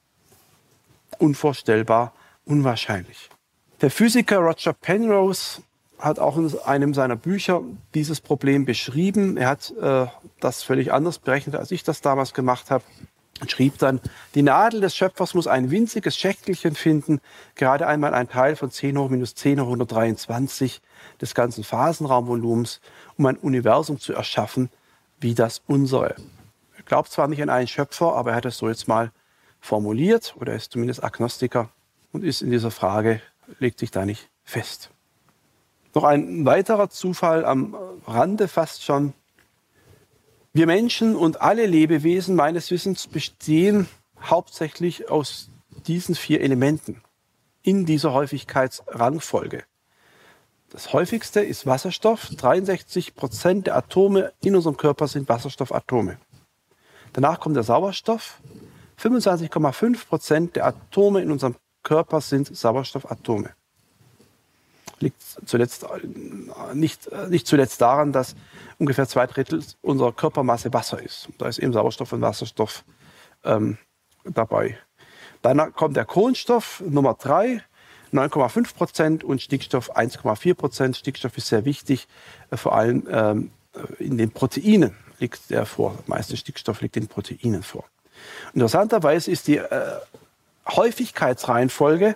[SPEAKER 3] Unvorstellbar, unwahrscheinlich. Der Physiker Roger Penrose hat auch in einem seiner Bücher dieses Problem beschrieben. Er hat äh, das völlig anders berechnet, als ich das damals gemacht habe. Und schrieb dann, die Nadel des Schöpfers muss ein winziges Schächtelchen finden, gerade einmal ein Teil von zehn hoch minus zehn hoch hundertdreiundzwanzig des ganzen Phasenraumvolumens, um ein Universum zu erschaffen wie das unsere. Er glaubt zwar nicht an einen Schöpfer, aber er hat es so jetzt mal formuliert, oder ist zumindest Agnostiker und ist in dieser Frage, legt sich da nicht fest. Noch ein weiterer Zufall am Rande fast schon. Wir Menschen und alle Lebewesen meines Wissens bestehen hauptsächlich aus diesen vier Elementen in dieser Häufigkeitsrangfolge. Das häufigste ist Wasserstoff. dreiundsechzig Prozent der Atome in unserem Körper sind Wasserstoffatome. Danach kommt der Sauerstoff. fünfundzwanzig Komma fünf Prozent der Atome in unserem Körper sind Sauerstoffatome. Liegt zuletzt, nicht, nicht zuletzt daran, dass ungefähr zwei Drittel unserer Körpermasse Wasser ist. Da ist eben Sauerstoff und Wasserstoff ähm, dabei. Dann kommt der Kohlenstoff, Nummer drei, neun Komma fünf Prozent und Stickstoff eins Komma vier Prozent. Stickstoff ist sehr wichtig, äh, vor allem ähm, in den Proteinen liegt der vor. Der meiste Stickstoff liegt in Proteinen vor. Interessanterweise ist die äh, Häufigkeitsreihenfolge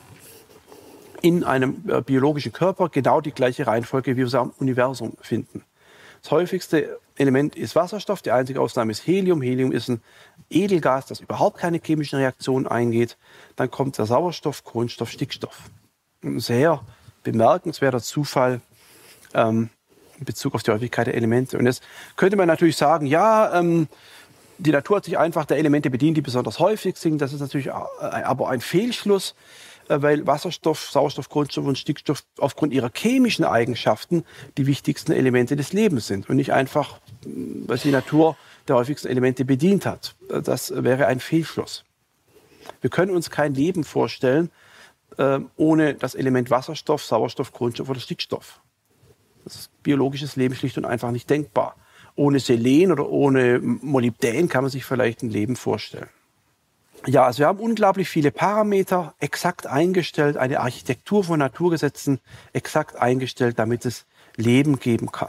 [SPEAKER 3] in einem äh, biologischen Körper genau die gleiche Reihenfolge, wie wir sie am Universum finden. Das häufigste Element ist Wasserstoff, die einzige Ausnahme ist Helium. Helium ist ein Edelgas, das überhaupt keine chemischen Reaktionen eingeht. Dann kommt der Sauerstoff, Kohlenstoff, Stickstoff. Ein sehr bemerkenswerter Zufall ähm, in Bezug auf die Häufigkeit der Elemente. Und jetzt könnte man natürlich sagen, ja, ähm, die Natur hat sich einfach der Elemente bedient, die besonders häufig sind. Das ist natürlich aber ein Fehlschluss, weil Wasserstoff, Sauerstoff, Kohlenstoff und Stickstoff aufgrund ihrer chemischen Eigenschaften die wichtigsten Elemente des Lebens sind und nicht einfach, weil die Natur der häufigsten Elemente bedient hat. Das wäre ein Fehlschluss. Wir können uns kein Leben vorstellen äh, ohne das Element Wasserstoff, Sauerstoff, Kohlenstoff oder Stickstoff. Das ist biologisches Leben schlicht und einfach nicht denkbar. Ohne Selen oder ohne Molybdän kann man sich vielleicht ein Leben vorstellen. Ja, also wir haben unglaublich viele Parameter exakt eingestellt, eine Architektur von Naturgesetzen exakt eingestellt, damit es Leben geben kann.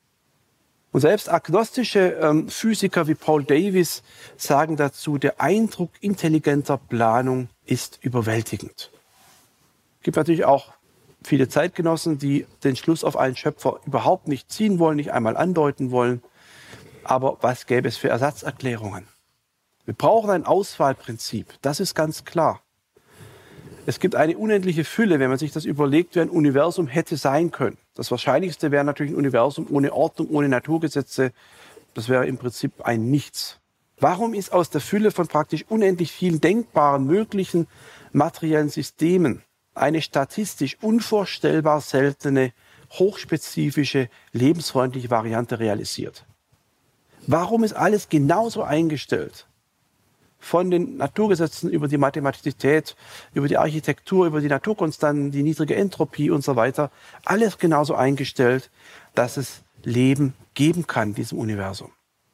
[SPEAKER 3] Und selbst agnostische ähm, Physiker wie Paul Davies sagen dazu, der Eindruck intelligenter Planung ist überwältigend. Es gibt natürlich auch viele Zeitgenossen, die den Schluss auf einen Schöpfer überhaupt nicht ziehen wollen, nicht einmal andeuten wollen. Aber was gäbe es für Ersatzerklärungen? Wir brauchen ein Auswahlprinzip, das ist ganz klar. Es gibt eine unendliche Fülle, wenn man sich das überlegt, wie ein Universum hätte sein können. Das Wahrscheinlichste wäre natürlich ein Universum ohne Ordnung, ohne Naturgesetze. Das wäre im Prinzip ein Nichts. Warum ist aus der Fülle von praktisch unendlich vielen denkbaren, möglichen materiellen Systemen eine statistisch unvorstellbar seltene, hochspezifische, lebensfreundliche Variante realisiert? Warum ist alles genauso eingestellt? Von den Naturgesetzen über die Mathematizität, über die Architektur, über die Naturkonstanten, die niedrige Entropie und so weiter. Alles genauso eingestellt, dass es Leben geben kann in diesem Universum.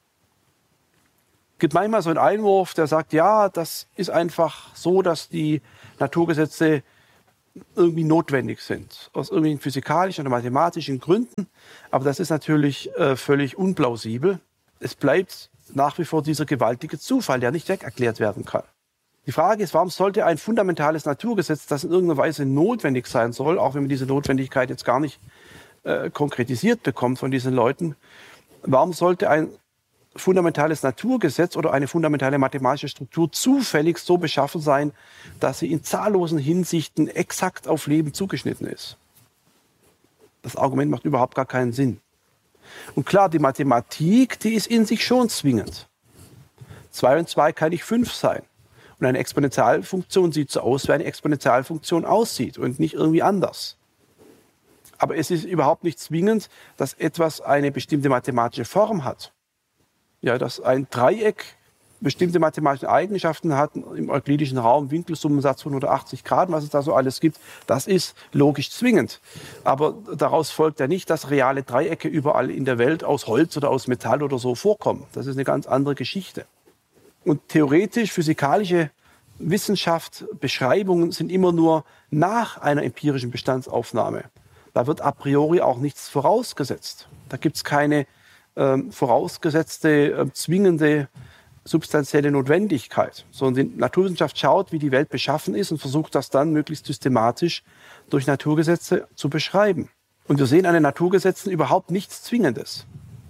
[SPEAKER 3] Es gibt manchmal so einen Einwurf, der sagt, ja, das ist einfach so, dass die Naturgesetze irgendwie notwendig sind. Aus irgendwelchen physikalischen oder mathematischen Gründen. Aber das ist natürlich äh, völlig unplausibel. Es bleibt nach wie vor dieser gewaltige Zufall, der nicht wegerklärt werden kann. Die Frage ist, warum sollte ein fundamentales Naturgesetz, das in irgendeiner Weise notwendig sein soll, auch wenn man diese Notwendigkeit jetzt gar nicht äh, konkretisiert bekommt von diesen Leuten, warum sollte ein fundamentales Naturgesetz oder eine fundamentale mathematische Struktur zufällig so beschaffen sein, dass sie in zahllosen Hinsichten exakt auf Leben zugeschnitten ist? Das Argument macht überhaupt gar keinen Sinn. Und klar, die Mathematik, die ist in sich schon zwingend. zwei und zwei kann nicht fünf sein. Und eine Exponentialfunktion sieht so aus, wie eine Exponentialfunktion aussieht und nicht irgendwie anders. Aber es ist überhaupt nicht zwingend, dass etwas eine bestimmte mathematische Form hat. Ja, dass ein Dreieck bestimmte mathematische Eigenschaften hat, im euklidischen Raum, Winkelsummensatz von hundertachtzig Grad, was es da so alles gibt, das ist logisch zwingend. Aber daraus folgt ja nicht, dass reale Dreiecke überall in der Welt aus Holz oder aus Metall oder so vorkommen. Das ist eine ganz andere Geschichte. Und theoretisch, physikalische Wissenschaft, Beschreibungen sind immer nur nach einer empirischen Bestandsaufnahme. Da wird a priori auch nichts vorausgesetzt. Da gibt es keine ähm, vorausgesetzte, äh, zwingende, substanzielle Notwendigkeit, sondern die Naturwissenschaft schaut, wie die Welt beschaffen ist und versucht das dann möglichst systematisch durch Naturgesetze zu beschreiben. Und wir sehen an den Naturgesetzen überhaupt nichts Zwingendes.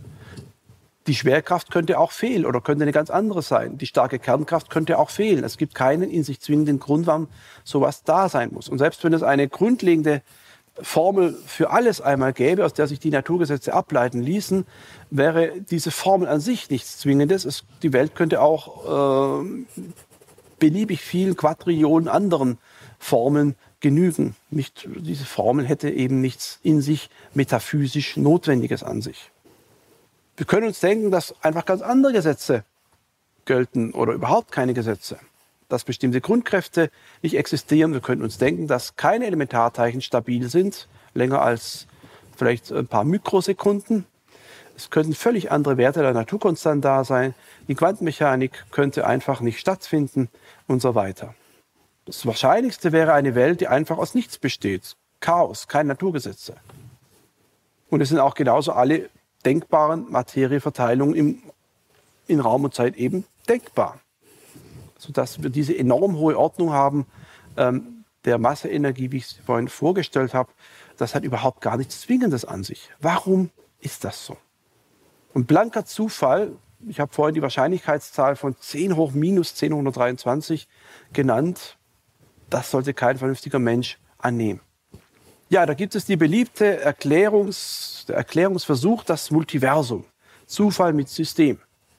[SPEAKER 3] Die Schwerkraft könnte auch fehlen oder könnte eine ganz andere sein. Die starke Kernkraft könnte auch fehlen. Es gibt keinen in sich zwingenden Grund, warum sowas da sein muss. Und selbst wenn es eine grundlegende Formel für alles einmal gäbe, aus der sich die Naturgesetze ableiten ließen, wäre diese Formel an sich nichts Zwingendes. Es, die Welt könnte auch äh, beliebig vielen Quadrillionen anderen Formeln genügen. Nicht, diese Formel hätte eben nichts in sich metaphysisch Notwendiges an sich. Wir können uns denken, dass einfach ganz andere Gesetze gelten oder überhaupt keine Gesetze. Dass bestimmte Grundkräfte nicht existieren. Wir können uns denken, dass keine Elementarteilchen stabil sind, länger als vielleicht ein paar Mikrosekunden. Es könnten völlig andere Werte der Naturkonstant da sein. Die Quantenmechanik könnte einfach nicht stattfinden und so weiter. Das Wahrscheinlichste wäre eine Welt, die einfach aus nichts besteht. Chaos, keine Naturgesetze. Und es sind auch genauso alle denkbaren Materieverteilungen im, in Raum und Zeit eben denkbar. Sodass wir diese enorm hohe Ordnung haben ähm, der Masseenergie, wie ich es vorhin vorgestellt habe. Das hat überhaupt gar nichts Zwingendes an sich. Warum ist das so? Und blanker Zufall, ich habe vorhin die Wahrscheinlichkeitszahl von zehn hoch minus zehnhundertdreiundzwanzig genannt, das sollte kein vernünftiger Mensch annehmen. Ja, da gibt es die beliebte Erklärungs, der Erklärungsversuch, das Multiversum. Zufall mit System.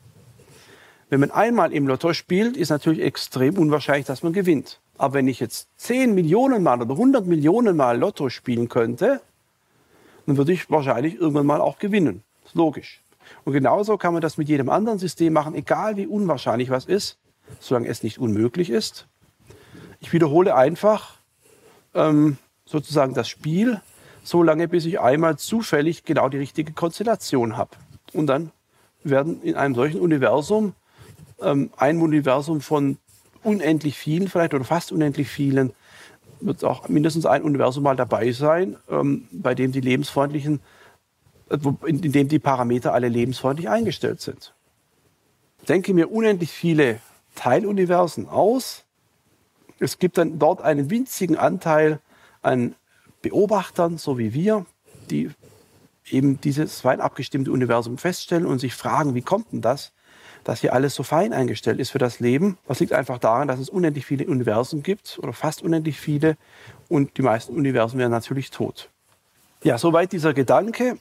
[SPEAKER 3] Wenn man einmal im Lotto spielt, ist natürlich extrem unwahrscheinlich, dass man gewinnt. Aber wenn ich jetzt zehn Millionen Mal oder hundert Millionen Mal Lotto spielen könnte, dann würde ich wahrscheinlich irgendwann mal auch gewinnen. Das ist logisch. Und genauso kann man das mit jedem anderen System machen, egal wie unwahrscheinlich was ist, solange es nicht unmöglich ist. Ich wiederhole einfach ähm, sozusagen das Spiel, so lange bis ich einmal zufällig genau die richtige Konstellation habe. Und dann werden in einem solchen Universum ein Universum von unendlich vielen, vielleicht oder fast unendlich vielen, wird auch mindestens ein Universum mal dabei sein, ähm, bei dem die lebensfreundlichen, äh, in, in dem die Parameter alle lebensfreundlich eingestellt sind. Ich denke mir unendlich viele Teiluniversen aus. Es gibt dann dort einen winzigen Anteil an Beobachtern, so wie wir, die eben dieses fein abgestimmte Universum feststellen und sich fragen, wie kommt denn das, dass hier alles so fein eingestellt ist für das Leben. Das liegt einfach daran, dass es unendlich viele Universen gibt oder fast unendlich viele und die meisten Universen wären natürlich tot. Ja, soweit dieser Gedanke,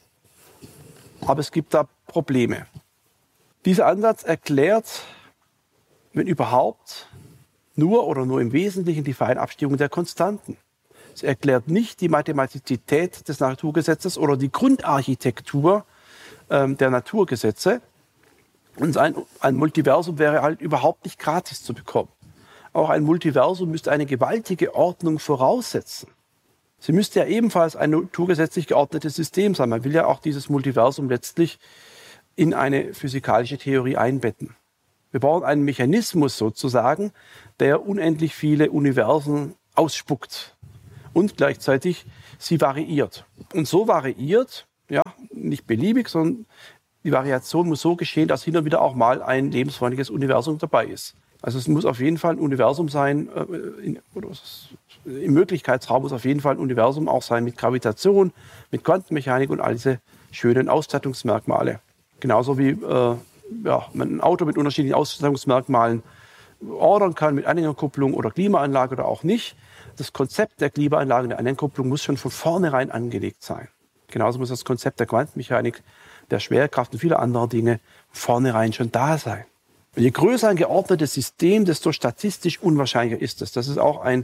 [SPEAKER 3] aber es gibt da Probleme. Dieser Ansatz erklärt, wenn überhaupt, nur oder nur im Wesentlichen die Feinabstimmung der Konstanten. Es erklärt nicht die Mathematizität des Naturgesetzes oder die Grundarchitektur ähm, der Naturgesetze. Und ein, ein Multiversum wäre halt überhaupt nicht gratis zu bekommen. Auch ein Multiversum müsste eine gewaltige Ordnung voraussetzen. Sie müsste ja ebenfalls ein naturgesetzlich geordnetes System sein. Man will ja auch dieses Multiversum letztlich in eine physikalische Theorie einbetten. Wir brauchen einen Mechanismus sozusagen, der unendlich viele Universen ausspuckt und gleichzeitig sie variiert. Und so variiert, ja, nicht beliebig, sondern die Variation muss so geschehen, dass hin und wieder auch mal ein lebensfreundliches Universum dabei ist. Also es muss auf jeden Fall ein Universum sein, äh, in, oder im Möglichkeitsraum muss auf jeden Fall ein Universum auch sein mit Gravitation, mit Quantenmechanik und all diese schönen Ausstattungsmerkmale. Genauso wie äh, ja, man ein Auto mit unterschiedlichen Ausstattungsmerkmalen ordern kann, mit Anhängerkupplung oder Klimaanlage oder auch nicht. Das Konzept der Klimaanlage und der Anhängerkupplung muss schon von vornherein angelegt sein. Genauso muss das Konzept der Quantenmechanik der Schwerkraft und viele andere Dinge vornherein schon da sein. Und je größer ein geordnetes System, desto statistisch unwahrscheinlicher ist es. Das ist auch ein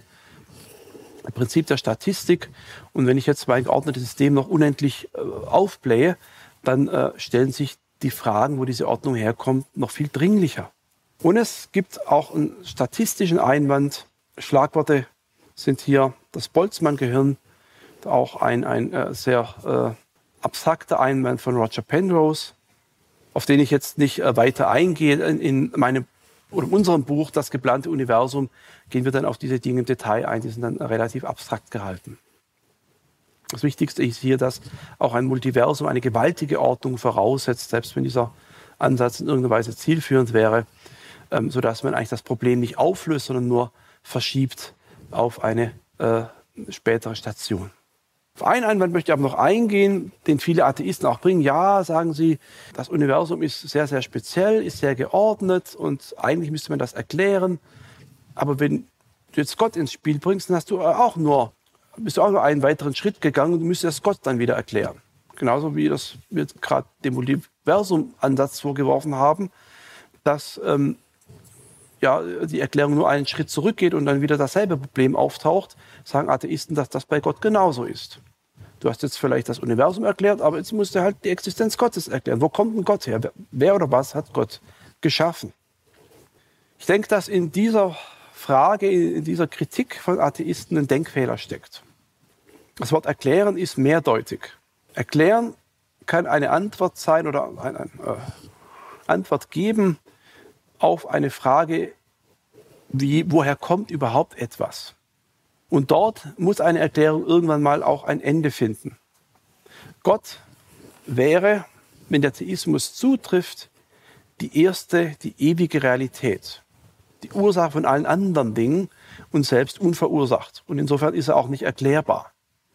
[SPEAKER 3] Prinzip der Statistik. Und wenn ich jetzt mein geordnetes System noch unendlich äh, aufblähe, dann äh, stellen sich die Fragen, wo diese Ordnung herkommt, noch viel dringlicher. Und es gibt auch einen statistischen Einwand. Schlagworte sind hier das Boltzmann-Gehirn, auch ein, ein äh, sehr äh, abstrakter Einwand von Roger Penrose, auf den ich jetzt nicht äh, weiter eingehe. In, in meinem oder in unserem Buch Das geplante Universum gehen wir dann auf diese Dinge im Detail ein. Die sind dann relativ abstrakt gehalten. Das Wichtigste ist hier, dass auch ein Multiversum eine gewaltige Ordnung voraussetzt, selbst wenn dieser Ansatz in irgendeiner Weise zielführend wäre, ähm, sodass man eigentlich das Problem nicht auflöst, sondern nur verschiebt auf eine äh, spätere Station. Auf einen Einwand möchte ich aber noch eingehen, den viele Atheisten auch bringen. Ja, sagen sie, das Universum ist sehr, sehr speziell, ist sehr geordnet und eigentlich müsste man das erklären. Aber wenn du jetzt Gott ins Spiel bringst, dann hast du auch nur, bist du auch nur einen weiteren Schritt gegangen und du müsstest Gott dann wieder erklären. Genauso wie das wir gerade dem Multiversum-Ansatz vorgeworfen haben, dass ähm, ja, die Erklärung nur einen Schritt zurückgeht und dann wieder dasselbe Problem auftaucht, sagen Atheisten, dass das bei Gott genauso ist. Du hast jetzt vielleicht das Universum erklärt, aber jetzt musst du halt die Existenz Gottes erklären. Wo kommt denn Gott her? Wer oder was hat Gott geschaffen? Ich denke, dass in dieser Frage, in dieser Kritik von Atheisten ein Denkfehler steckt. Das Wort erklären ist mehrdeutig. Erklären kann eine Antwort sein oder eine, eine äh, Antwort geben auf eine Frage, wie, woher kommt überhaupt etwas? Und dort muss eine Erklärung irgendwann mal auch ein Ende finden. Gott wäre, wenn der Theismus zutrifft, die erste, die ewige Realität. Die Ursache von allen anderen Dingen und selbst unverursacht. Und insofern ist er auch nicht erklärbar.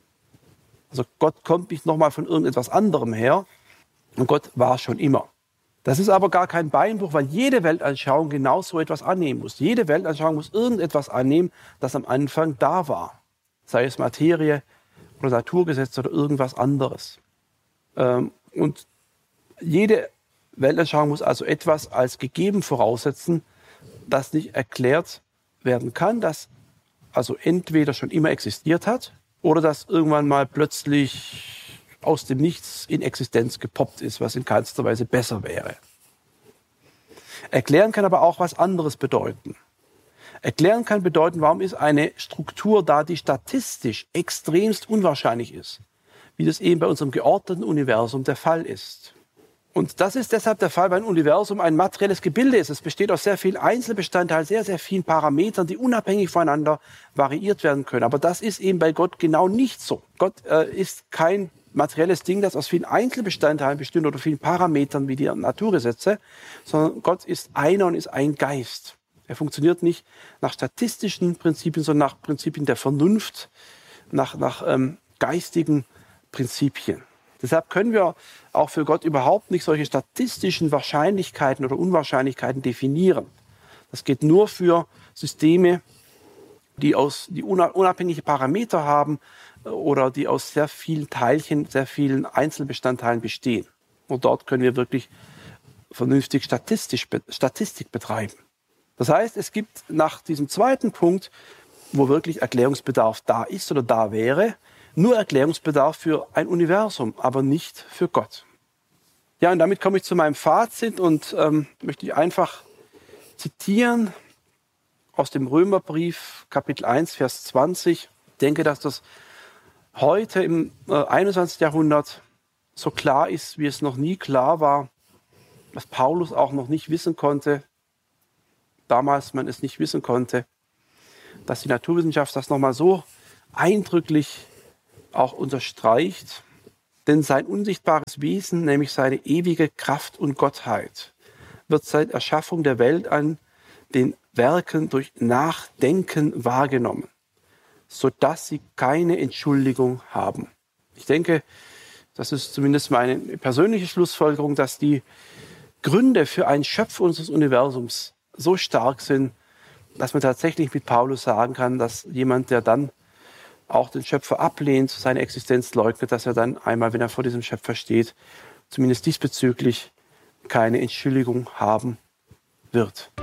[SPEAKER 3] Also Gott kommt nicht nochmal von irgendetwas anderem her. Und Gott war schon immer. Das ist aber gar kein Beinbruch, weil jede Weltanschauung genau so etwas annehmen muss. Jede Weltanschauung muss irgendetwas annehmen, das am Anfang da war. Sei es Materie oder Naturgesetze oder irgendwas anderes. Und jede Weltanschauung muss also etwas als gegeben voraussetzen, das nicht erklärt werden kann, das also entweder schon immer existiert hat oder das irgendwann mal plötzlich aus dem Nichts in Existenz gepoppt ist, was in keinster Weise besser wäre. Erklären kann aber auch was anderes bedeuten. Erklären kann bedeuten, warum ist eine Struktur da, die statistisch extremst unwahrscheinlich ist, wie das eben bei unserem geordneten Universum der Fall ist. Und das ist deshalb der Fall, weil ein Universum ein materielles Gebilde ist. Es besteht aus sehr vielen Einzelbestandteilen, sehr, sehr vielen Parametern, die unabhängig voneinander variiert werden können. Aber das ist eben bei Gott genau nicht so. Gott äh, ist kein materielles Ding, das aus vielen Einzelbestandteilen besteht oder vielen Parametern wie die Naturgesetze, sondern Gott ist einer und ist ein Geist. Er funktioniert nicht nach statistischen Prinzipien, sondern nach Prinzipien der Vernunft, nach, nach ähm, geistigen Prinzipien. Deshalb können wir auch für Gott überhaupt nicht solche statistischen Wahrscheinlichkeiten oder Unwahrscheinlichkeiten definieren. Das geht nur für Systeme, die aus die unabhängige Parameter haben oder die aus sehr vielen Teilchen, sehr vielen Einzelbestandteilen bestehen. Und dort können wir wirklich vernünftig statistisch, Statistik betreiben. Das heißt, es gibt nach diesem zweiten Punkt, wo wirklich Erklärungsbedarf da ist oder da wäre, nur Erklärungsbedarf für ein Universum, aber nicht für Gott. Ja, und damit komme ich zu meinem Fazit und ähm, möchte ich einfach zitieren aus dem Römerbrief, Kapitel eins, Vers zwanzig. Ich denke, dass das heute im äh, einundzwanzigsten Jahrhundert so klar ist, wie es noch nie klar war, was Paulus auch noch nicht wissen konnte, damals man es nicht wissen konnte, dass die Naturwissenschaft das nochmal so eindrücklich auch unterstreicht. Denn sein unsichtbares Wesen, nämlich seine ewige Kraft und Gottheit, wird seit Erschaffung der Welt an den Werken durch Nachdenken wahrgenommen, sodass sie keine Entschuldigung haben. Ich denke, das ist zumindest meine persönliche Schlussfolgerung, dass die Gründe für einen Schöpfer unseres Universums so stark sind, dass man tatsächlich mit Paulus sagen kann, dass jemand, der dann auch den Schöpfer ablehnt, seine Existenz leugnet, dass er dann einmal, wenn er vor diesem Schöpfer steht, zumindest diesbezüglich keine Entschuldigung haben wird.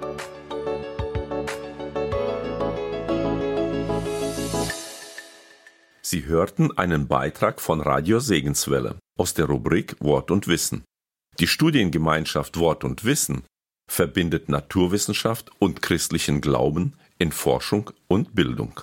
[SPEAKER 2] Sie hörten einen Beitrag von Radio Segenswelle aus der Rubrik Wort und Wissen. Die Studiengemeinschaft Wort und Wissen verbindet Naturwissenschaft und christlichen Glauben in Forschung und Bildung.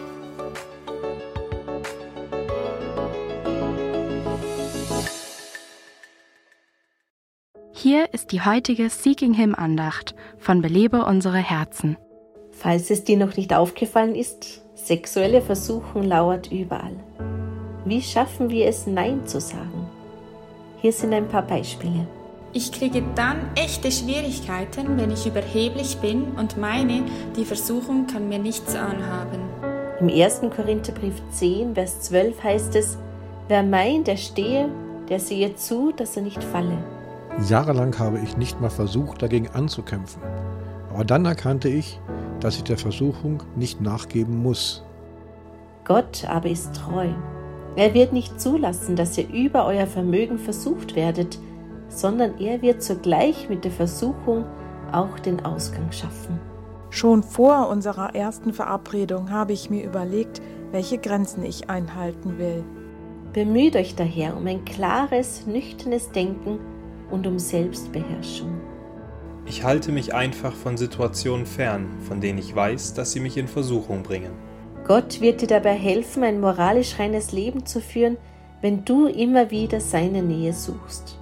[SPEAKER 4] Hier ist die heutige Seeking Him Andacht von Belebe unsere Herzen.
[SPEAKER 5] Falls es dir noch nicht aufgefallen ist, sexuelle Versuchung lauert überall. Wie schaffen wir es, Nein zu sagen? Hier sind ein paar Beispiele.
[SPEAKER 6] Ich kriege dann echte Schwierigkeiten, wenn ich überheblich bin und meine, die Versuchung kann mir nichts anhaben.
[SPEAKER 5] Im ersten Korintherbrief zehn, Vers zwölf heißt es, wer meint, er stehe, der sehe zu, dass er nicht falle.
[SPEAKER 7] Jahrelang habe ich nicht mal versucht, dagegen anzukämpfen. Aber dann erkannte ich, dass ich der Versuchung nicht nachgeben muss.
[SPEAKER 5] Gott aber ist treu. Er wird nicht zulassen, dass ihr über euer Vermögen versucht werdet, sondern er wird zugleich mit der Versuchung auch den Ausgang schaffen.
[SPEAKER 8] Schon vor unserer ersten Verabredung habe ich mir überlegt, welche Grenzen ich einhalten will.
[SPEAKER 5] Bemüht euch daher um ein klares, nüchternes Denken und um Selbstbeherrschung.
[SPEAKER 9] Ich halte mich einfach von Situationen fern, von denen ich weiß, dass sie mich in Versuchung bringen.
[SPEAKER 5] Gott wird dir dabei helfen, ein moralisch reines Leben zu führen, wenn du immer wieder seine Nähe suchst.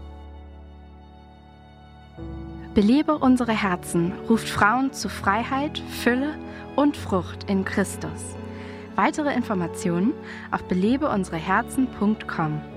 [SPEAKER 4] Belebe unsere Herzen ruft Frauen zu Freiheit, Fülle und Frucht in Christus. Weitere Informationen auf belebe unsere herzen punkt com.